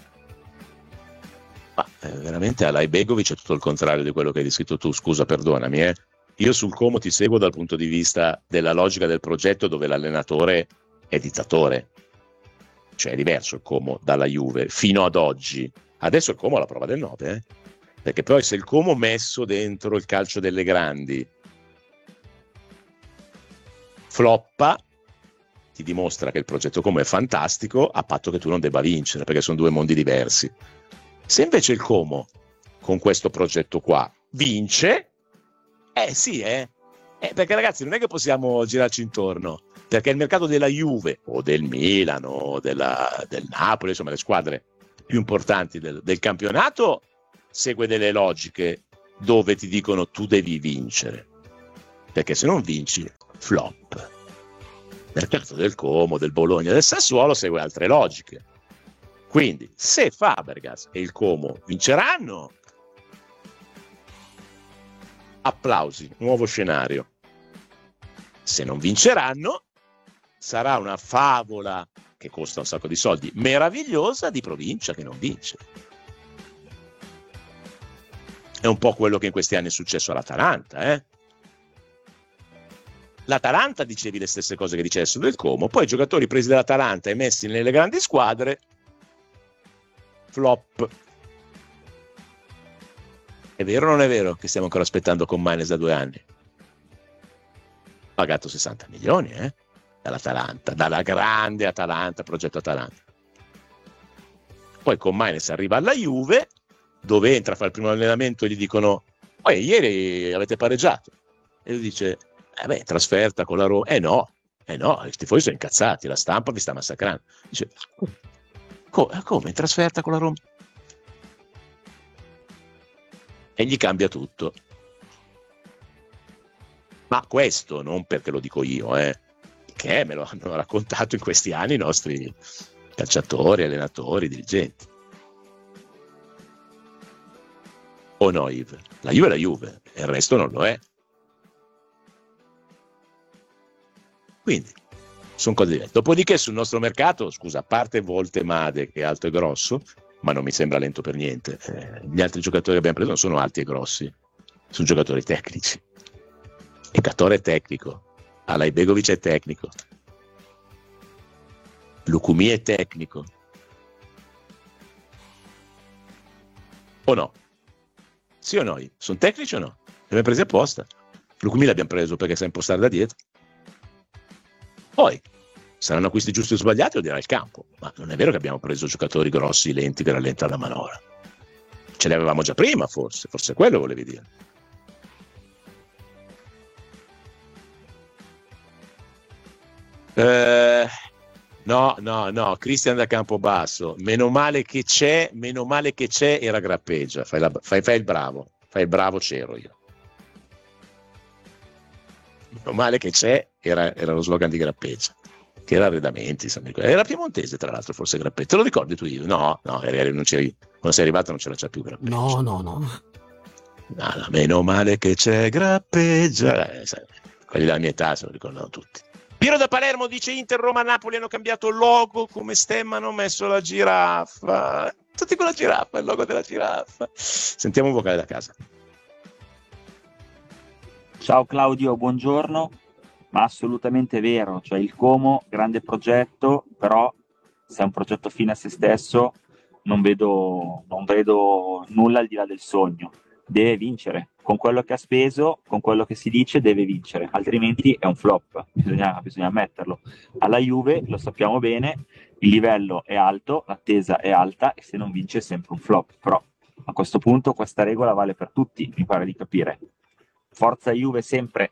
Ma veramente Alai Begovic è tutto il contrario di quello che hai descritto tu, scusa, perdonami. Io sul Como ti seguo dal punto di vista della logica del progetto dove l'allenatore è dittatore, cioè è diverso il Como dalla Juve fino ad oggi. Adesso il Como ha la prova del 9, perché poi se il Como messo dentro il calcio delle grandi floppa, ti dimostra che il progetto Como è fantastico, a patto che tu non debba vincere, perché sono due mondi diversi. Se invece il Como con questo progetto qua vince, perché ragazzi non è che possiamo girarci intorno, perché il mercato della Juve o del Milan o del Napoli, insomma le squadre più importanti del campionato, segue delle logiche dove ti dicono tu devi vincere, perché se non vinci flop. Il mercato del Como, del Bologna, del Sassuolo segue altre logiche. Quindi se Fabregas e il Como vinceranno, applausi, nuovo scenario. Se non vinceranno, sarà una favola che costa un sacco di soldi, meravigliosa, di provincia che non vince. È un po' quello che in questi anni è successo all'Atalanta, L'Atalanta dicevi le stesse cose che dice adesso del Como, poi i giocatori presi dall'Atalanta e messi nelle grandi squadre, flop. È vero o non è vero che stiamo ancora aspettando con Maines da 2 anni? Pagato 60 milioni, dall'Atalanta, dalla grande Atalanta, progetto Atalanta. Poi con Maines arriva alla Juve, dove entra, fa il primo allenamento e gli dicono ieri avete pareggiato. E lui dice trasferta con la Roma. No, i tifosi sono incazzati, la stampa vi sta massacrando. Dice, come trasferta con la Roma? E gli cambia tutto. Ma questo non perché lo dico io, che me lo hanno raccontato in questi anni i nostri calciatori, allenatori, dirigenti. O no, Yves? La Juve è la Juve, e il resto non lo è. Quindi, sono cose diverse. Dopodiché sul nostro mercato, scusa, a parte Voltemade che è alto e grosso, ma non mi sembra lento per niente, gli altri giocatori che abbiamo preso non sono alti e grossi, sono giocatori tecnici. E Catore è tecnico, Alajbegovic è tecnico, Lukumi è tecnico. O no? Sì o no? Sono tecnici o no? Li abbiamo presi apposta. Lukumi l'abbiamo preso perché sa impostare da dietro. Poi saranno acquisti giusti o sbagliati, lo dirà il campo, ma non è vero che abbiamo preso giocatori grossi, lenti, che rallentano la manovra. Ce li avevamo già prima, forse quello volevi dire. No, Cristian da Campobasso, meno male che c'è, era Grappeggia, fai il bravo, c'ero io. Meno male che c'è, era lo slogan di Grappeggia, che era Arredamenti, era piemontese tra l'altro, forse Grappeggia, te lo ricordi tu? Io? No, non c'eri, quando sei arrivato non c'era già più Grappeggia. No. Meno male che c'è Grappeggia, quelli della mia età se lo ricordano tutti. Piero da Palermo dice Inter, Roma, Napoli hanno cambiato logo, come stemma hanno messo la giraffa, tutti con la giraffa, il logo della giraffa. Sentiamo un vocale da casa. Ciao Claudio, buongiorno, ma assolutamente vero, cioè il Como, grande progetto, però se è un progetto fine a se stesso non vedo nulla al di là del sogno, deve vincere, con quello che ha speso, con quello che si dice deve vincere, altrimenti è un flop, bisogna ammetterlo. Alla Juve, lo sappiamo bene, il livello è alto, l'attesa è alta e se non vince è sempre un flop, però a questo punto questa regola vale per tutti, mi pare di capire. Forza Juve sempre.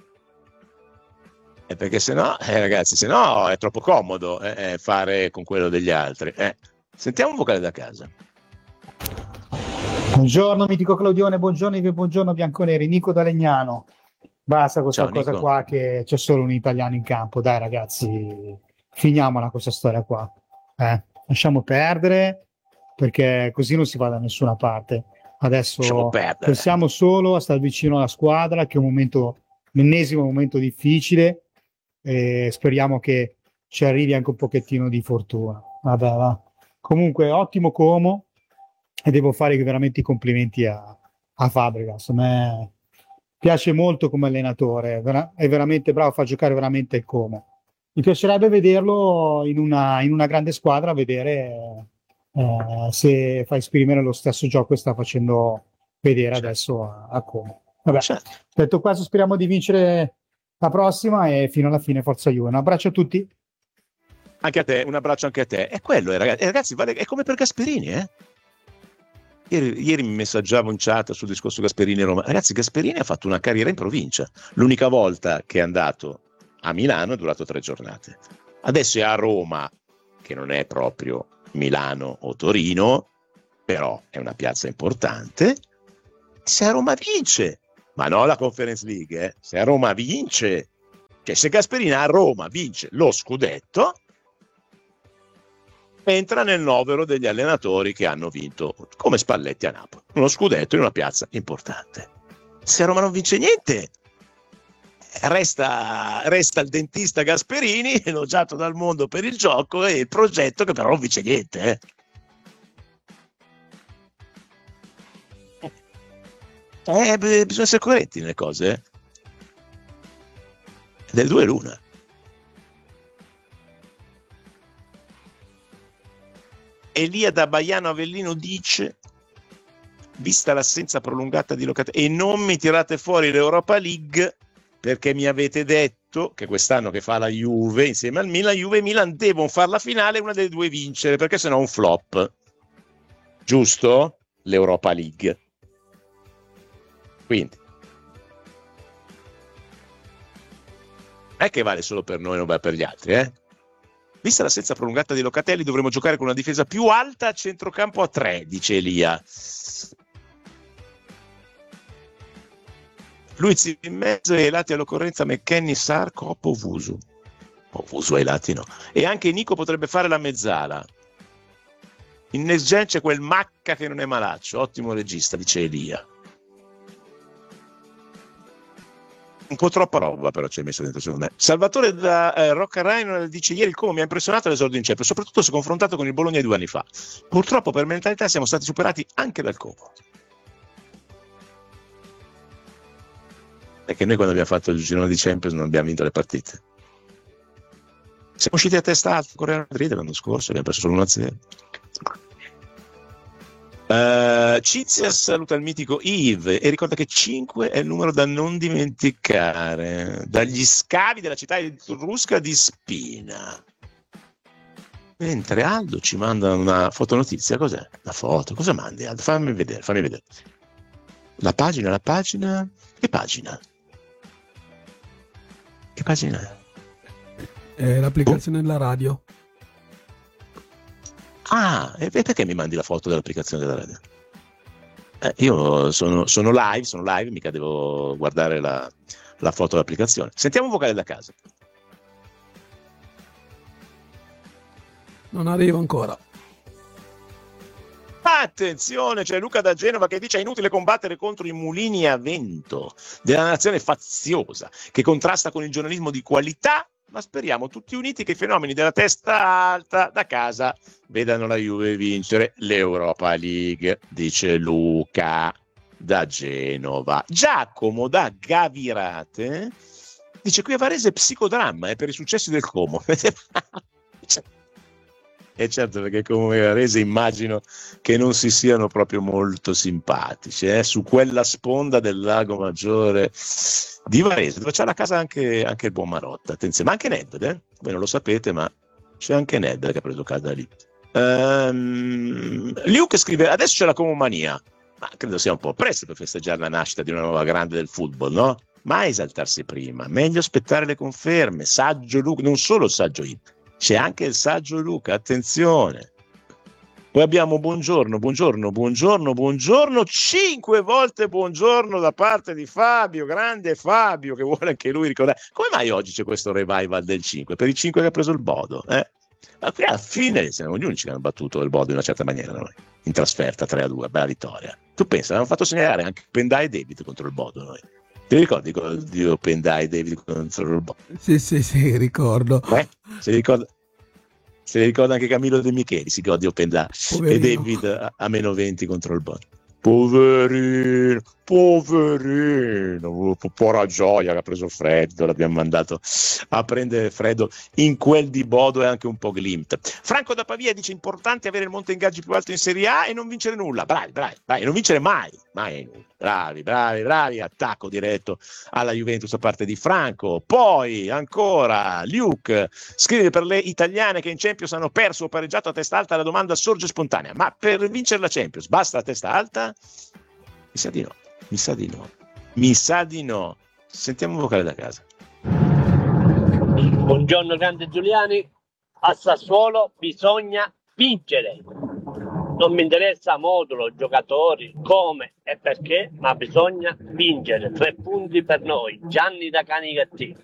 Perché sennò, ragazzi, sennò è troppo comodo fare con quello degli altri. Sentiamo un vocale da casa. Buongiorno mitico Claudione, buongiorno bianconeri, Nico da Legnano. Basta questa Ciao, cosa Nico. qua che c'è solo un italiano in campo, dai ragazzi, finiamola questa storia qua. Lasciamo perdere, perché così non si va da nessuna parte. Adesso pensiamo solo a stare vicino alla squadra, che è un ennesimo momento difficile, e speriamo che ci arrivi anche un pochettino di fortuna. Vabbè, va. Comunque ottimo Como, e devo fare veramente i complimenti a Fabregas. A me piace molto come allenatore, è veramente bravo, fa giocare veramente il Como. Mi piacerebbe vederlo in una grande squadra, vedere se fa esprimere lo stesso gioco che sta facendo vedere adesso a Como. Vabbè, detto questo, speriamo di vincere la prossima e fino alla fine forza Juve. Un abbraccio a tutti. Anche a te, un abbraccio anche a te. È quello, ragazzi, vale, è come per Gasperini, eh? Ieri mi messaggiavo in chat sul discorso Gasperini-Roma. Ragazzi, Gasperini ha fatto una carriera in provincia. L'unica volta che è andato a Milano è durato 3 giornate. Adesso è a Roma, che non è proprio Milano o Torino, però è una piazza importante. Se a Roma vince, ma no la Conference League, se a Roma vince, cioè se Gasperini a Roma vince lo scudetto, entra nel novero degli allenatori che hanno vinto, come Spalletti a Napoli, uno scudetto in una piazza importante. Se a Roma non vince niente, resta il dentista Gasperini, elogiato dal mondo per il gioco, e il progetto che però non vince niente. Bisogna essere coerenti nelle cose. Del 2 l'una. Elia da Baiano Avellino dice: vista l'assenza prolungata di Locatelli, e non mi tirate fuori l'Europa League perché mi avete detto che quest'anno che fa la Juve insieme al Milan, Juve e Milan devono fare la finale, una delle due vincere, perché sennò è un flop. Giusto? L'Europa League. Quindi non è che vale solo per noi, non vale per gli altri, eh? Vista l'assenza prolungata di Locatelli, dovremo giocare con una difesa più alta a centrocampo a 3, dice Elia. Luiz in mezzo e ai lati all'occorrenza McKennie, Sarr, Coppo, Vusu. Vusu ai lati no. E anche Nico potrebbe fare la mezzala. In Next Gen c'è quel Macca che non è malaccio, ottimo regista, dice Elia. Un po' troppa roba però ci hai messo dentro, secondo me. Salvatore da Rocca Rhino dice: ieri il Como mi ha impressionato l'esordio in Champions, soprattutto se confrontato con il Bologna 2 anni fa. Purtroppo per mentalità siamo stati superati anche dal Como. Perché noi quando abbiamo fatto il girone di Champions non abbiamo vinto le partite. Siamo usciti a testa alta con Real Madrid l'anno scorso, abbiamo perso solo 1-0. Cizia saluta il mitico Yves e ricorda che 5 è il numero da non dimenticare. Dagli scavi della città etrusca di Spina. Mentre Aldo ci manda una fotonotizia. Cos'è? La foto? Cosa mandi Aldo? Fammi vedere. La pagina. Che pagina? Che pagina è? L'applicazione della radio. Ah, e perché mi mandi la foto dell'applicazione della radio? Io sono live, mica devo guardare la foto dell'applicazione. Sentiamo un vocale da casa. Non arrivo ancora. Attenzione, c'è Luca da Genova che dice: è inutile combattere contro i mulini a vento della nazione faziosa che contrasta con il giornalismo di qualità, ma speriamo tutti uniti che i fenomeni della testa alta da casa vedano la Juve vincere l'Europa League, dice Luca da Genova. Giacomo da Gavirate dice: qui a Varese psicodramma per i successi del Como. E certo, perché come Varese immagino che non si siano proprio molto simpatici, su quella sponda del Lago Maggiore di Varese, dove c'è la casa anche il buon Marotta. Attenzione, ma anche Nedved, voi non lo sapete, ma c'è anche Nedved che ha preso casa lì. Luke scrive: adesso c'è la Comomania, ma credo sia un po' presto per festeggiare la nascita di una nuova grande del football, no? Mai esaltarsi prima, meglio aspettare le conferme. Saggio Luke, non solo il saggio Id, c'è anche il saggio Luca, attenzione. Poi abbiamo buongiorno, 5 volte buongiorno da parte di Fabio, grande Fabio, che vuole anche lui ricordare. Come mai oggi c'è questo revival del 5? Per i 5 che ha preso il Bodo, Ma qui alla fine siamo gli unici che hanno battuto il Bodo in una certa maniera noi, in trasferta 3-2, bella vittoria. Tu pensa, avevamo fatto segnalare anche Pendai e David contro il Bodo noi. Ti ricordi di Pendai e David contro il Bodo? Sì, ricordo. Se li ricorda anche Camillo De Micheli, si ricorda di Open Dai e David a meno 20 contro il Bodo. Poverino. poverino, povera Gioia che ha preso freddo, l'abbiamo mandato a prendere freddo in quel di Bodo e anche un po' Glimt. Franco da Pavia dice: importante avere il monte ingaggi più alto in Serie A e non vincere nulla. Bravi, non vincere mai bravi, attacco diretto alla Juventus da parte di Franco. Poi ancora Luke scrive: per le italiane che in Champions hanno perso o pareggiato a testa alta, la domanda sorge spontanea: ma per vincere la Champions basta la testa alta? Mi sa di no. Sentiamo un vocale da casa. Buongiorno grande Giuliani, a Sassuolo bisogna vincere, non mi interessa modulo, giocatori, come e perché, ma bisogna vincere. 3 punti per noi. Gianni da Canicattì.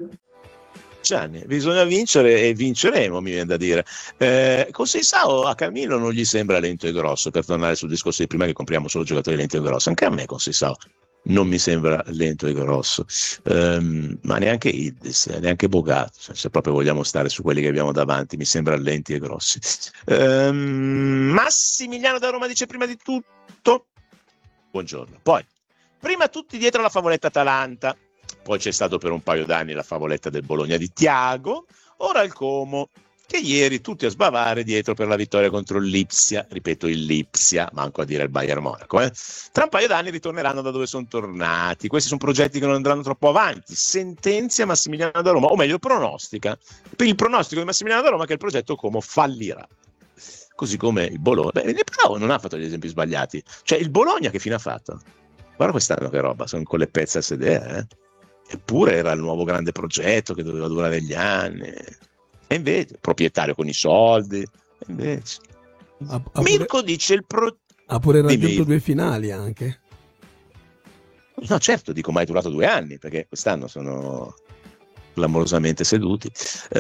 Gianni, bisogna vincere e vinceremo, mi viene da dire. Conceição a Camillo non gli sembra lento e grosso, per tornare sul discorso di prima che compriamo solo giocatori lenti e grossi. Anche a me Conceição non mi sembra lento e grosso, ma neanche Idris, neanche Bogat, se proprio vogliamo stare su quelli che abbiamo davanti, mi sembra lenti e grossi. Massimiliano da Roma dice: prima di tutto buongiorno, poi prima tutti dietro la favoletta Atalanta, poi c'è stato per un paio d'anni la favoletta del Bologna di Thiago, ora il Como, che ieri tutti a sbavare dietro per la vittoria contro il Lipsia, ripeto il Lipsia, manco a dire il Bayern Monaco. Tra un paio d'anni ritorneranno da dove sono tornati. Questi sono progetti che non andranno troppo avanti, sentenzia Massimiliano da Roma, o meglio pronostica, per il pronostico di Massimiliano da Roma, che il progetto Como fallirà. Così come il Bologna. Però non ha fatto gli esempi sbagliati, cioè il Bologna che fine ha fatto? Guarda quest'anno che roba, sono con le pezze a sedere, Eppure era il nuovo grande progetto che doveva durare degli anni. E invece, proprietario con i soldi, invece. Mirko dice ha pure raggiunto 2 finali anche. No, certo, dico, ma è durato 2 anni, perché quest'anno sono clamorosamente seduti.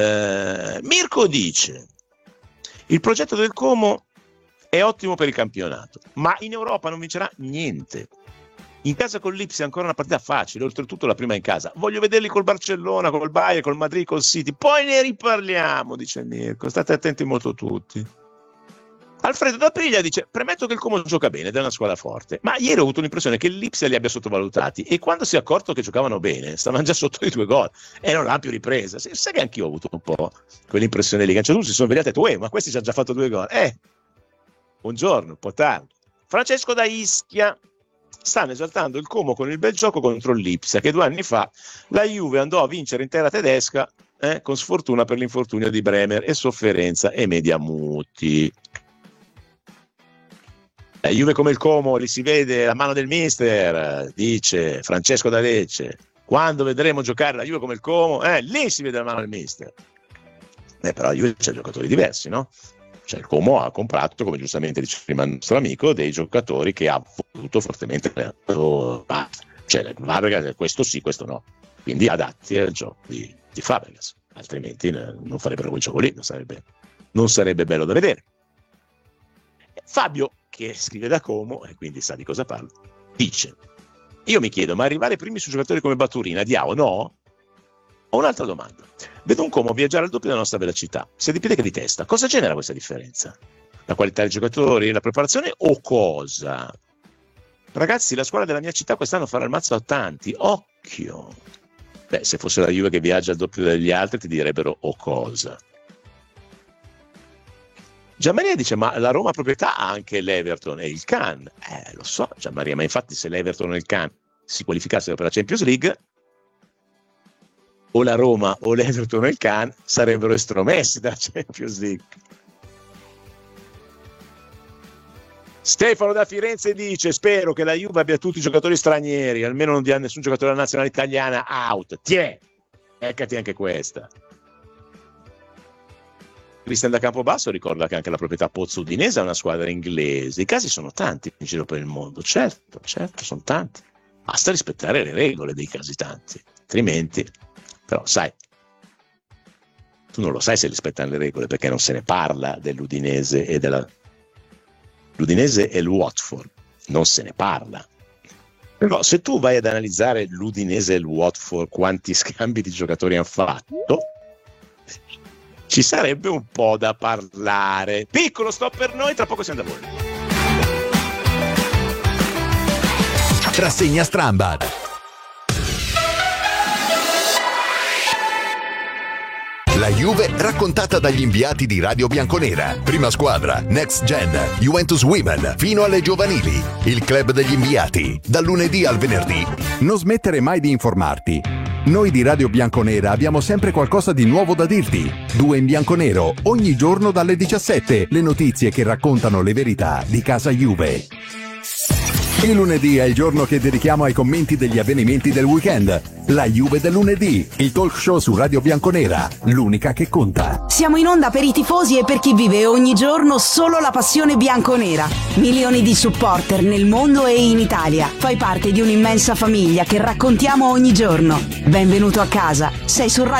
Mirko dice: il progetto del Como è ottimo per il campionato, ma in Europa non vincerà niente. In casa con l'Ipsia è ancora una partita facile, oltretutto la prima in casa. Voglio vederli col Barcellona, col Bayern, col Madrid, col City. Poi ne riparliamo, dice Mirko. State attenti molto tutti. Alfredo D'Aprilia dice: premetto che il Como gioca bene ed è una squadra forte, ma ieri ho avuto l'impressione che l'Ipsia li abbia sottovalutati e quando si è accorto che giocavano bene stavano già sotto di 2 gol e non ha più ripresa. Sai che anch'io ho avuto un po' quell'impressione lì, che a un certo punto si sono svegliati e detto: ma questi ci hanno già fatto 2 gol. Buongiorno, un po' tardi. Francesco da Ischia: stanno esaltando il Como con il bel gioco contro l'Ipsia, che 2 anni fa la Juve andò a vincere in terra tedesca, con sfortuna per l'infortunio di Bremer e sofferenza e media muti. La Juve come il Como li si vede la mano del mister, dice Francesco da Lecce. Quando vedremo giocare la Juve come il Como, lì si vede la mano del mister. Però la Juve c'è giocatori diversi, no? Cioè il Como ha comprato, come giustamente dice prima il nostro amico, dei giocatori che ha voluto fortemente, cioè Fabregas, questo sì, questo no, quindi adatti al gioco di Fabregas, altrimenti non farebbero quel gioco lì, non sarebbe bello da vedere. Fabio, che scrive da Como e quindi sa di cosa parlo, dice: io mi chiedo, ma arrivare primi su giocatori come Baturina, Diao, no? Ho un'altra domanda. Vedo un Como viaggiare al doppio della nostra velocità, sia di piede che di testa. Cosa genera questa differenza? La qualità dei giocatori, la preparazione o cosa? Ragazzi, la squadra della mia città quest'anno farà il mazzo a tanti. Occhio! Se fosse la Juve che viaggia al doppio degli altri ti direbbero o cosa. Gianmaria dice: ma la Roma proprietà ha anche l'Everton e il Cannes. Lo so Gianmaria, ma infatti se l'Everton e il Cannes si qualificassero per la Champions League, o la Roma o l'Everton e il Cannes sarebbero estromessi dalla Champions League. Stefano da Firenze dice: spero che la Juve abbia tutti i giocatori stranieri, almeno non dia nessun giocatore della nazionale italiana out. Eccati anche questa. Cristian da Campobasso ricorda che anche la proprietà Pozzo Udinese è una squadra inglese. I casi sono tanti in giro per il mondo, certo, sono tanti. Basta rispettare le regole dei casi tanti, altrimenti. Però sai, tu non lo sai se rispettano le regole, perché non se ne parla dell'Udinese e l'Udinese e il Watford, non se ne parla. Però se tu vai ad analizzare l'Udinese e il Watford, quanti scambi di giocatori hanno fatto, ci sarebbe un po' da parlare. Piccolo stop per noi, tra poco siamo da voi. Rassegna Strambad. La Juve raccontata dagli inviati di Radio Bianconera. Prima squadra, Next Gen, Juventus Women, fino alle giovanili. Il club degli inviati, dal lunedì al venerdì. Non smettere mai di informarti. Noi di Radio Bianconera abbiamo sempre qualcosa di nuovo da dirti. 2 in bianconero, ogni giorno dalle 17. Le notizie che raccontano le verità di casa Juve. Il lunedì è il giorno che dedichiamo ai commenti degli avvenimenti del weekend. La Juve del lunedì, il talk show su Radio Bianconera, l'unica che conta. Siamo in onda per i tifosi e per chi vive ogni giorno solo la passione bianconera. Milioni di supporter nel mondo e in Italia. Fai parte di un'immensa famiglia che raccontiamo ogni giorno. Benvenuto a casa. Sei su Radio